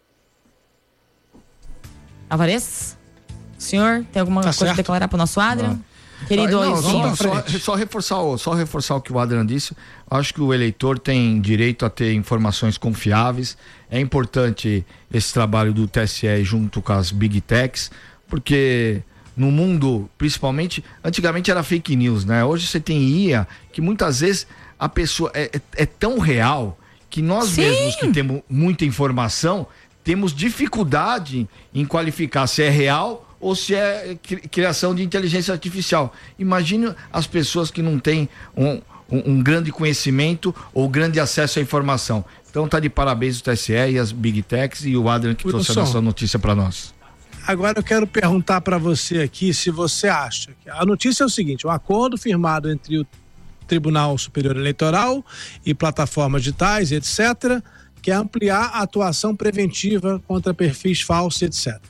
Alvarez? O senhor tem alguma Tá coisa certo. a declarar para o nosso Adrian? Querido, Ah, não, Oizinho. só, só, só, reforçar, o- só reforçar o que o Adrian disse. Acho que o eleitor tem direito a ter informações confiáveis. É importante esse trabalho do T S E junto com as Big Techs, porque no mundo, principalmente, antigamente era fake news, né? Hoje você tem I A que muitas vezes a pessoa é, é, é tão real que nós Sim. mesmos que temos muita informação temos dificuldade em qualificar se é real ou se é cri- criação de inteligência artificial. Imagine as pessoas que não têm um, um, um grande conhecimento ou grande acesso à informação. Então tá de parabéns o T S E e as Big Techs e o Adrian que trouxe Wilson. essa notícia para nós. Agora eu quero perguntar para você aqui se você acha que a notícia é o seguinte: um acordo firmado entre o Tribunal Superior Eleitoral e plataformas digitais, etcétera, quer ampliar a atuação preventiva contra perfis falsos, etcétera.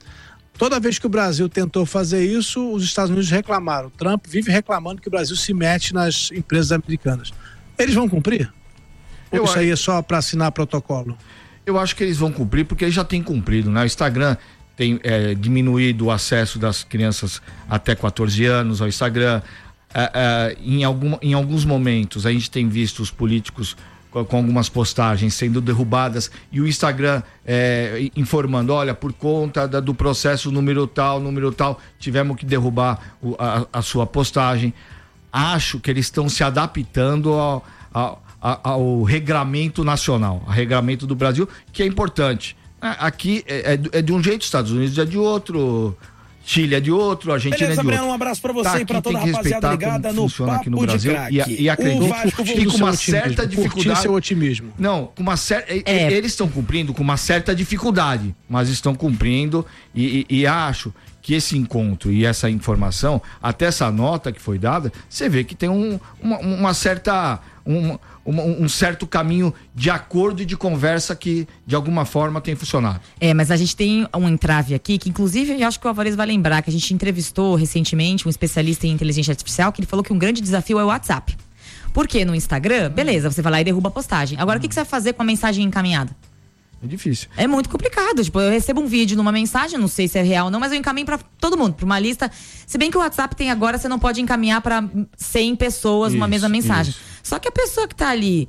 Toda vez que o Brasil tentou fazer isso, os Estados Unidos reclamaram. Trump vive reclamando que o Brasil se mete nas empresas americanas. Eles vão cumprir? Ou Eu isso acho- aí é só para assinar protocolo? Eu acho que eles vão cumprir porque eles já têm cumprido, né? O Instagram tem é, diminuído o acesso das crianças até quatorze anos ao Instagram. É, é, em, algum, em alguns momentos a gente tem visto os políticos com, com algumas postagens sendo derrubadas e o Instagram é, informando, olha, por conta da, do processo número tal, número tal, tivemos que derrubar o, a, a sua postagem. Acho que eles estão se adaptando ao, ao, ao regramento nacional, ao regramento do Brasil, que é importante. Aqui é, é de um jeito, Estados Unidos é de outro, Chile é de outro, Argentina Beleza, é de outro. Breno, um abraço pra você Tá, e pra aqui toda a tem que rapaziada respeitar ligada como no funciona aqui no Papo de Brasil Craque. e, e acredito O Vasco que voltou. com uma seu certa otimismo, curtir dificuldade. seu otimismo. Não, com uma certa. Eles estão cumprindo com uma certa dificuldade, mas estão cumprindo e, e- e acho que esse encontro e essa informação, até essa nota que foi dada, você vê que tem um, uma, uma certa. Um, uma- um certo caminho de acordo e de conversa que de alguma forma tem funcionado. É, mas a gente tem um entrave aqui, que inclusive eu acho que o Alvarez vai lembrar, que a gente entrevistou recentemente um especialista em inteligência artificial, que ele falou que um grande desafio é o WhatsApp. Porque no Instagram, beleza, você vai lá e derruba a postagem. Agora, o que, que você vai fazer com a mensagem encaminhada? É difícil. É muito complicado. Tipo, eu recebo um vídeo numa mensagem, não sei se é real ou não, mas eu encaminho pra todo mundo, pra uma lista. Se bem que o WhatsApp tem agora, você não pode encaminhar pra cem pessoas uma Isso, mesma mensagem. isso. Só que a pessoa que tá ali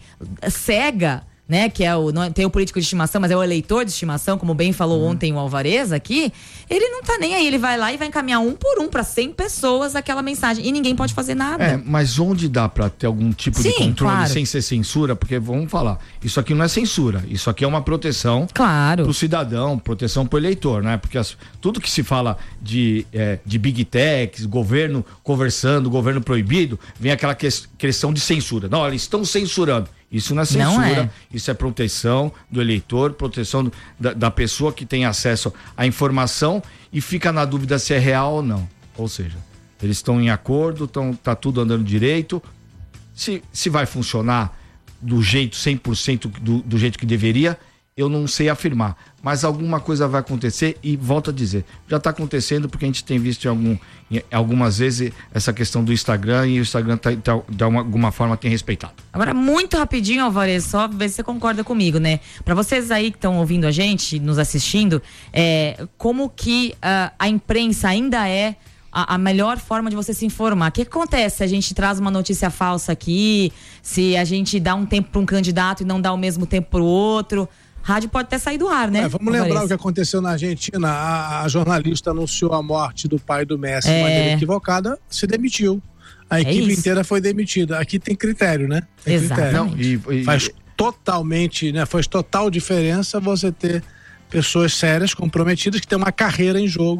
cega, né, que é o, não é- tem o político de estimação, mas é o eleitor de estimação, como bem falou Uhum. ontem o Alvarez aqui, ele não tá nem aí, ele vai lá e vai encaminhar um por um pra cem pessoas aquela mensagem e ninguém pode fazer nada. É, mas onde dá pra ter algum tipo Sim, de controle claro. sem ser censura? Porque vamos falar, isso aqui não é censura, isso aqui é uma proteção claro. pro cidadão, proteção pro eleitor, né? Porque as- tudo que se fala de, é, de big techs, governo conversando, governo proibido, vem aquela ques- questão de censura. Não, eles estão censurando. Isso não é Não censura, é. isso é proteção do eleitor, proteção do- da, da pessoa que tem acesso à informação e fica na dúvida se é real ou não. Ou seja, eles estão em acordo, tão, tá tudo andando direito. Se, se vai funcionar do jeito cem por cento do, do jeito que deveria, eu não sei afirmar. Mas alguma coisa vai acontecer e volto a dizer, já está acontecendo porque a gente tem visto em algum, em algumas vezes essa questão do Instagram e o Instagram tá, tá, de uma- alguma forma tem respeitado. Agora, muito rapidinho, Alvarez, só ver se você concorda comigo, né? Pra vocês aí que estão ouvindo a gente, nos assistindo, é, como que ah, a imprensa ainda é a, a melhor forma de você se informar? O que acontece se a gente traz uma notícia falsa aqui, se a gente dá um tempo para um candidato e não dá o mesmo tempo para o outro? Rádio pode até sair do ar, né? É, vamos Alvarez? lembrar o que aconteceu na Argentina. A, a jornalista anunciou a morte do pai do Messi de É. maneira equivocada, se demitiu. A É equipe isso. inteira foi demitida. Aqui tem critério, né? Tem Exatamente. critério. Não, e- e- Faz totalmente, né? Faz total diferença você ter pessoas sérias, comprometidas, que têm uma carreira em jogo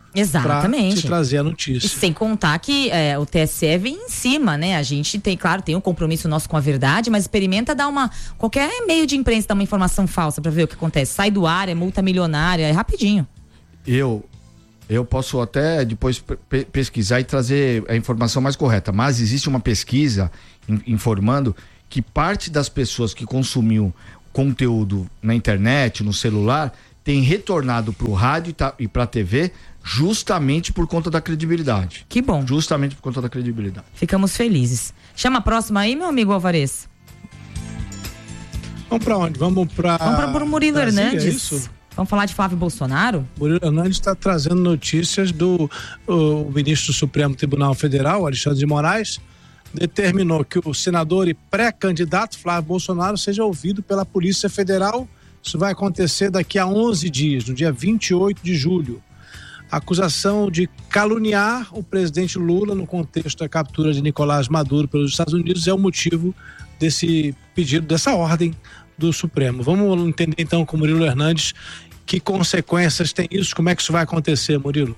Exatamente. Pra te trazer a notícia. E sem contar que é, o T S E vem em cima, né? A gente tem, claro, tem um compromisso nosso com a verdade, mas experimenta dar uma, qualquer meio de imprensa dar uma informação falsa pra ver o que acontece. Sai do ar, é multa milionária, é rapidinho. Eu, eu posso até depois pe- pesquisar e trazer a informação mais correta, mas existe uma pesquisa in- informando que parte das pessoas que consumiam conteúdo na internet, no celular, tem retornado pro rádio e pra T V justamente por conta da credibilidade. Que bom. Justamente por conta da credibilidade. Ficamos felizes. Chama a próxima aí, meu amigo Alvarez. Vamos pra onde? Vamos pra... Vamos para o Murilo Brasília, Hernandes. é isso? Vamos falar de Flávio Bolsonaro? Murilo Hernandes está trazendo notícias do o ministro do Supremo Tribunal Federal, Alexandre de Moraes, determinou que o senador e pré-candidato Flávio Bolsonaro seja ouvido pela Polícia Federal. Isso vai acontecer daqui a onze dias, no dia vinte e oito de julho. A acusação de caluniar o presidente Lula no contexto da captura de Nicolás Maduro pelos Estados Unidos é o motivo desse pedido, dessa ordem do Supremo. Vamos entender então com o Murilo Hernandes que consequências tem isso, como é que isso vai acontecer, Murilo?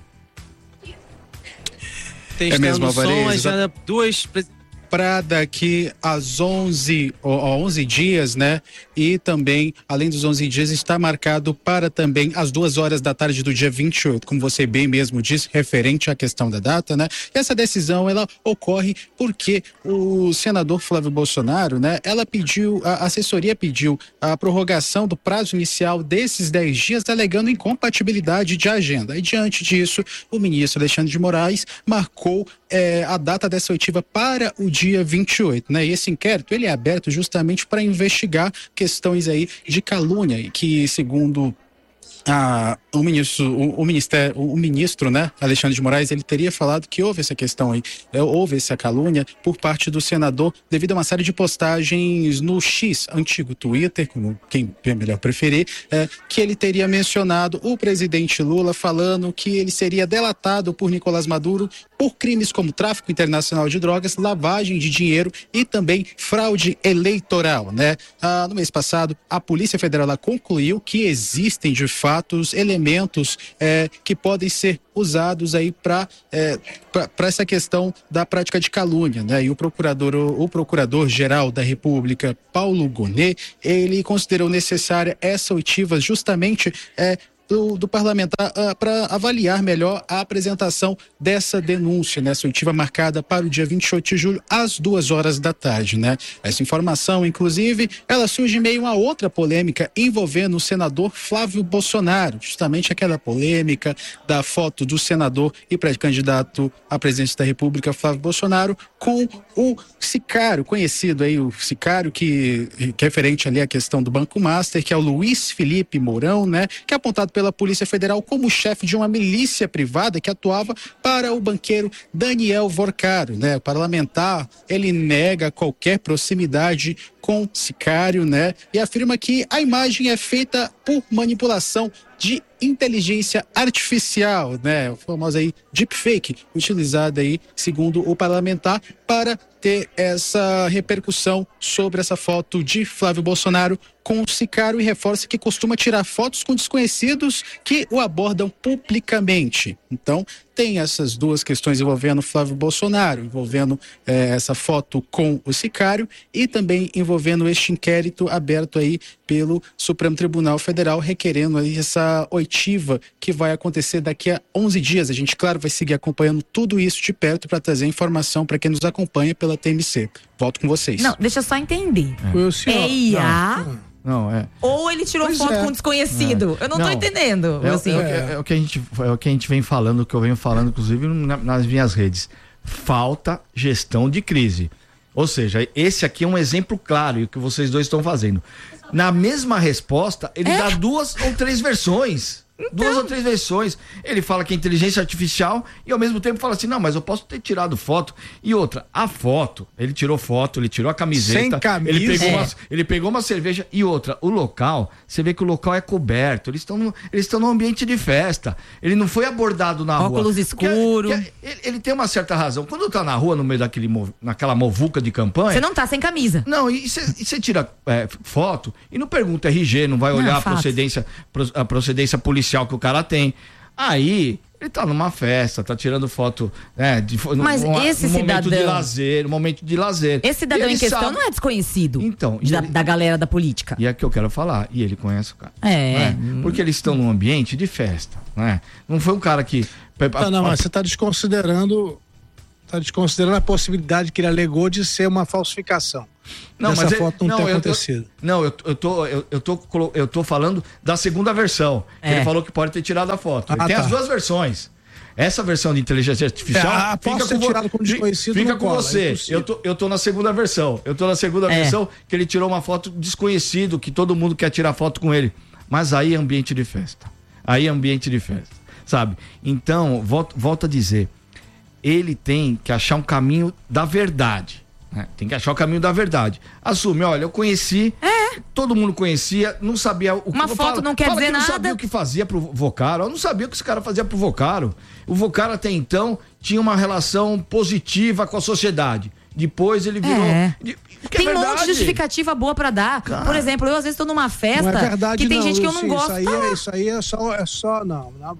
É mesmo, Alvarez. Já duas para daqui às onze, onze dias, né? E também, além dos onze dias, está marcado para também às duas horas da tarde do dia vinte e oito, como você bem mesmo disse, referente à questão da data, né? E essa decisão, ela ocorre porque o senador Flávio Bolsonaro, né? Ela pediu, a assessoria pediu a prorrogação do prazo inicial desses dez dias, alegando incompatibilidade de agenda. E diante disso, o ministro Alexandre de Moraes marcou é, a data dessa oitiva para o dia vinte e oito, né? E esse inquérito, ele é aberto justamente para investigar questões aí de calúnia, que segundo Ah, o ministro, o, o ministério, o, o ministro, né, Alexandre de Moraes, ele teria falado que houve essa questão aí, é, houve essa calúnia por parte do senador devido a uma série de postagens no X, antigo Twitter, como quem melhor preferir, é, que ele teria mencionado o presidente Lula falando que ele seria delatado por Nicolás Maduro por crimes como tráfico internacional de drogas, lavagem de dinheiro e também fraude eleitoral, né? Ah, no mês passado, a Polícia Federal ela concluiu que existem de fato fatos, elementos é, que podem ser usados aí para é, para essa questão da prática de calúnia, né? E o procurador o, o procurador geral da República, Paulo Gonet, ele considerou necessária essa oitiva justamente é, Do, do parlamentar uh, para avaliar melhor a apresentação dessa denúncia, né? Essa oitiva marcada para o dia vinte e oito de julho, às duas horas da tarde, né? Essa informação, inclusive, ela surge em meio a outra polêmica envolvendo o senador Flávio Bolsonaro, justamente aquela polêmica da foto do senador e pré-candidato à presidência da República, Flávio Bolsonaro, com o sicário, conhecido aí, o sicário que, que é referente ali à questão do Banco Master, que é o Luiz Felipe Mourão, né? Que é apontado pelo pela Polícia Federal como chefe de uma milícia privada que atuava para o banqueiro Daniel Vorcaro, né? O parlamentar, ele nega qualquer proximidade com sicário, né? E afirma que a imagem é feita por manipulação de inteligência artificial, né? O famoso aí deepfake, utilizado aí, segundo o parlamentar, para ter essa repercussão sobre essa foto de Flávio Bolsonaro com o sicário, e reforça que costuma tirar fotos com desconhecidos que o abordam publicamente. Então, tem essas duas questões envolvendo Flávio Bolsonaro, envolvendo eh, essa foto com o sicário e também envolvendo este inquérito aberto aí pelo Supremo Tribunal Federal, requerendo aí essa oitiva que vai acontecer daqui a onze dias. A gente, claro, vai seguir acompanhando tudo isso de perto para trazer informação para quem nos acompanha pela T M C. Volto com vocês. Não, deixa eu só entender. É, é I A? Não. Não, é. Ou ele tirou Pois foto é. com um desconhecido? É. Eu não, Não. tô entendendo. É, assim. é, é, é o que a gente, é o que a gente vem falando, o que eu venho falando, inclusive, na- nas minhas redes. Falta gestão de crise. Ou seja, esse aqui é um exemplo claro, e o que vocês dois estão fazendo. Na mesma resposta, ele dá duas ou três versões. Duas ou três versões. Ele fala que é inteligência artificial e ao mesmo tempo fala assim, não, mas eu posso ter tirado foto. E outra, a foto, ele tirou foto, ele tirou a camiseta. Sem camisa. Ele pegou, É. uma, ele pegou uma cerveja. E outra, o local, você vê que o local é coberto. Eles estão no, eles estão num ambiente de festa. Ele não foi abordado na rua. Óculos escuro. Que é- que é- ele, ele tem uma certa razão. Quando tá na rua, no meio daquele, mov- naquela movuca de campanha... Você não tá sem camisa. Não, e você tira é, foto e não pergunta R G, não vai Não, olhar a fato. procedência, pro- a procedência policial que o cara tem. Aí Ele tá numa festa, tá tirando foto, né, de, Mas num, esse num cidadão... momento de lazer, um momento de lazer. Esse cidadão Ele em questão sabe... não é desconhecido então, da, ele... da galera da política. E é que eu quero falar, e ele conhece o cara. É. Né? Porque eles estão num ambiente de festa, né? Não foi um cara que... Não, não, mas você tá desconsiderando... Tá desconsiderando a possibilidade que ele alegou de ser uma falsificação. Não, Essa mas foto ele, não, não ter eu, acontecido. Eu, não, eu, eu, tô, eu, eu, tô, eu tô falando da segunda versão. É. Ele falou que pode ter tirado a foto. Ah, Tem tá. as duas versões. Essa versão de inteligência artificial É, fica posso com, ter tirado como desconhecido, fica não com cola, você. é eu, impossível. tô, eu tô na segunda versão. Eu tô na segunda É. versão que ele tirou uma foto desconhecido, que todo mundo quer tirar foto com ele. Mas aí é ambiente de festa. Aí é ambiente de festa. Sabe? Então, volto, volto a dizer. Ele tem que achar um caminho da verdade. Né? Tem que achar o caminho da verdade. Assume, olha, eu conheci, é. todo mundo conhecia, não sabia o que... Uma foto fala, não quer fala dizer que não nada. sabia o que fazia pro Vocaro, eu não sabia o que esse cara fazia pro Vocaro. O Vocaro até então tinha uma relação positiva com a sociedade. Depois ele virou... É. De, Tem é um monte de verdade. justificativa boa pra dar. Cara. Por exemplo, eu às vezes tô numa festa Não é verdade, que tem não, gente que eu não Ilcinho, gosto. Isso aí, tá lá. é, isso aí é só, é só não, não.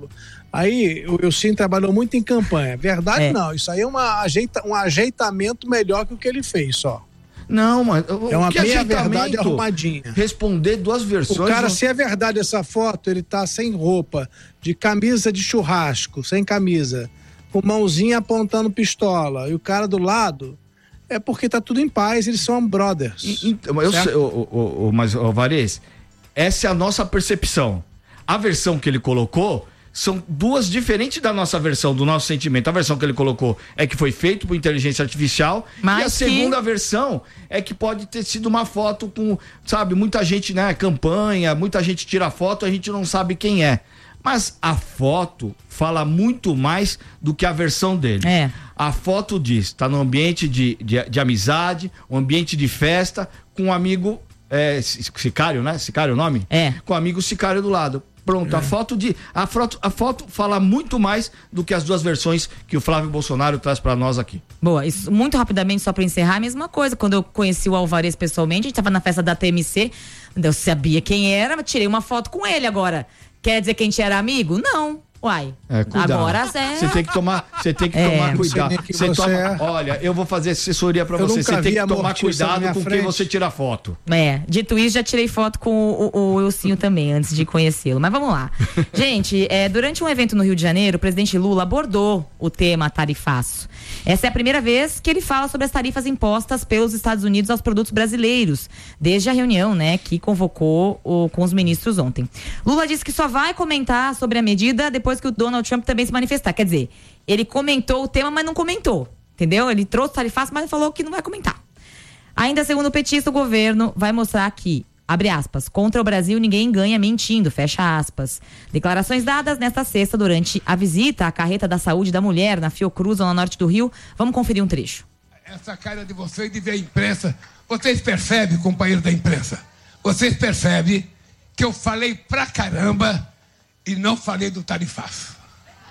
Aí o Ilcinho trabalhou muito em campanha. Verdade É. não, isso aí é uma ajeita, um ajeitamento melhor que o que ele fez só. Não, mas... É uma que meia verdade ajeitamento? arrumadinha. Responder duas versões... O cara, não- se é verdade essa foto, ele tá sem roupa, de camisa de churrasco, sem camisa, com mãozinha apontando pistola, e o cara do lado, é porque tá tudo em paz, eles são brothers. E- Então, mas eu Certo? sei, ô, ô, ô, ô, mas, ô, Varese, essa é a nossa percepção. A versão que ele colocou são duas diferentes da nossa versão, do nosso sentimento. A versão que ele colocou é que foi feito por inteligência artificial, Mas e a que- segunda versão é que pode ter sido uma foto com, sabe, muita gente, né, campanha, muita gente tira foto, a gente não sabe quem é. Mas a foto fala muito mais do que a versão dele. É. A foto diz, tá no ambiente de, de, de amizade, um ambiente de festa, com um amigo, é, Sicário, né? Sicário é o nome? É. Com o amigo Sicário do lado. Pronto, a foto de a foto, a foto fala muito mais do que as duas versões que o Flávio Bolsonaro traz pra nós aqui. Boa, isso muito rapidamente, só pra encerrar, a mesma coisa. Quando eu conheci o Alvarez pessoalmente, a gente tava na festa da T M C, eu sabia quem era, mas tirei uma foto com ele agora. Quer dizer que a gente era amigo? Não. Uai, É, cuidado. agora é... Você tem que tomar, você tem que É. tomar Não sei cuidado. nem que Você você toma- é. Olha, eu vou fazer assessoria pra Eu você. nunca Você tem vi que a tomar mortiça na cuidado minha com quem frente. você tira foto. É, dito isso, já tirei foto com o, o, o Ilcinho também, antes de conhecê-lo. Mas vamos lá. Gente, é, durante um evento no Rio de Janeiro, o presidente Lula abordou o tema tarifaço. Essa é a primeira vez que ele fala sobre as tarifas impostas pelos Estados Unidos aos produtos brasileiros, desde a reunião, né, que convocou o, com os ministros ontem. Lula disse que só vai comentar sobre a medida depois que o Donald Trump também se manifestar. Quer dizer, ele comentou o tema, mas não comentou. Entendeu? Ele trouxe tarifaço, mas falou que não vai comentar. Ainda segundo o petista, o governo vai mostrar que, abre aspas, contra o Brasil ninguém ganha mentindo, fecha aspas. Declarações dadas nesta sexta durante a visita à carreta da saúde da mulher na Fiocruz, no norte do Rio. Vamos conferir um trecho. Essa cara de vocês de ver a imprensa, vocês percebem, companheiro da imprensa, vocês percebem que eu falei pra caramba e não falei do tarifaço.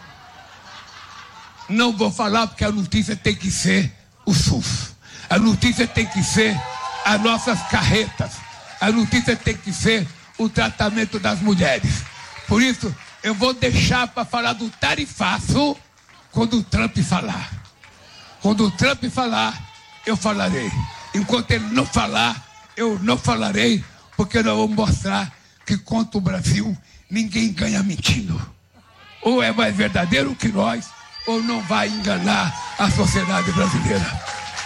Não vou falar porque a notícia tem que ser o SUS. A notícia tem que ser as nossas carretas. A notícia tem que ser o tratamento das mulheres. Por isso, eu vou deixar para falar do tarifaço quando o Trump falar. Quando o Trump falar, eu falarei. Enquanto ele não falar, eu não falarei, porque nós vamos mostrar que contra o Brasil ninguém ganha mentindo. Ou é mais verdadeiro que nós, ou não vai enganar a sociedade brasileira.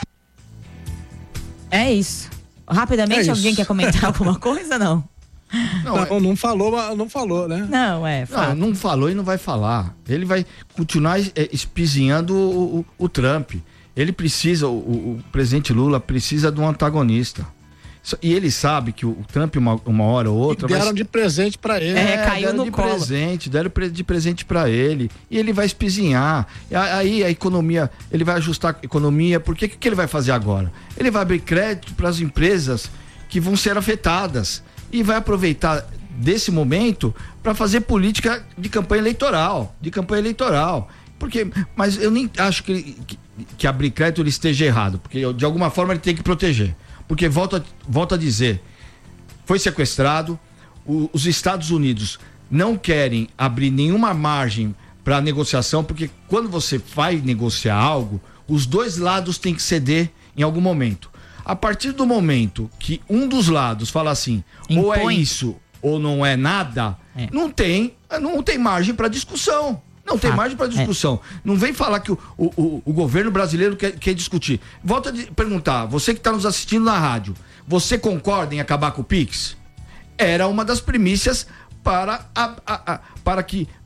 É isso. Rapidamente, É isso. alguém quer comentar alguma coisa, não? Não, não, não falou, mas não falou, né? Não, é. Não, fato. não falou e não vai falar. Ele vai continuar é, espizinhando o, o, o Trump. Ele precisa, o, o presidente Lula precisa de um antagonista. Isso- E ele sabe que o, o Trump, uma, uma hora ou outra. Deram vai... de presente pra ele. É, caiu deram no de colo. presente, deram pre- de presente pra ele. E ele vai espizinhar. E a- aí a economia, ele vai ajustar a economia. Porque o que, que ele vai fazer agora? Ele vai abrir crédito para as empresas que vão ser afetadas. E vai aproveitar desse momento para fazer política de campanha eleitoral. De campanha eleitoral. Porque, mas eu nem acho que, ele- que, que abrir crédito ele esteja errado. Porque de alguma forma ele tem que proteger. Porque, volto a, volto a dizer, foi sequestrado, o- os Estados Unidos não querem abrir nenhuma margem para negociação, porque quando você vai negociar algo, os dois lados têm que ceder em algum momento. A partir do momento que um dos lados fala assim, Impõe. ou é isso ou não é nada, é. não tem, não tem margem para discussão. Não tem margem para discussão. É. Não vem falar que o, o, o governo brasileiro quer, quer discutir. Volto a perguntar, você que está nos assistindo na rádio, você concorda em acabar com o Pix? Era uma das premissas para, a, a, a, para que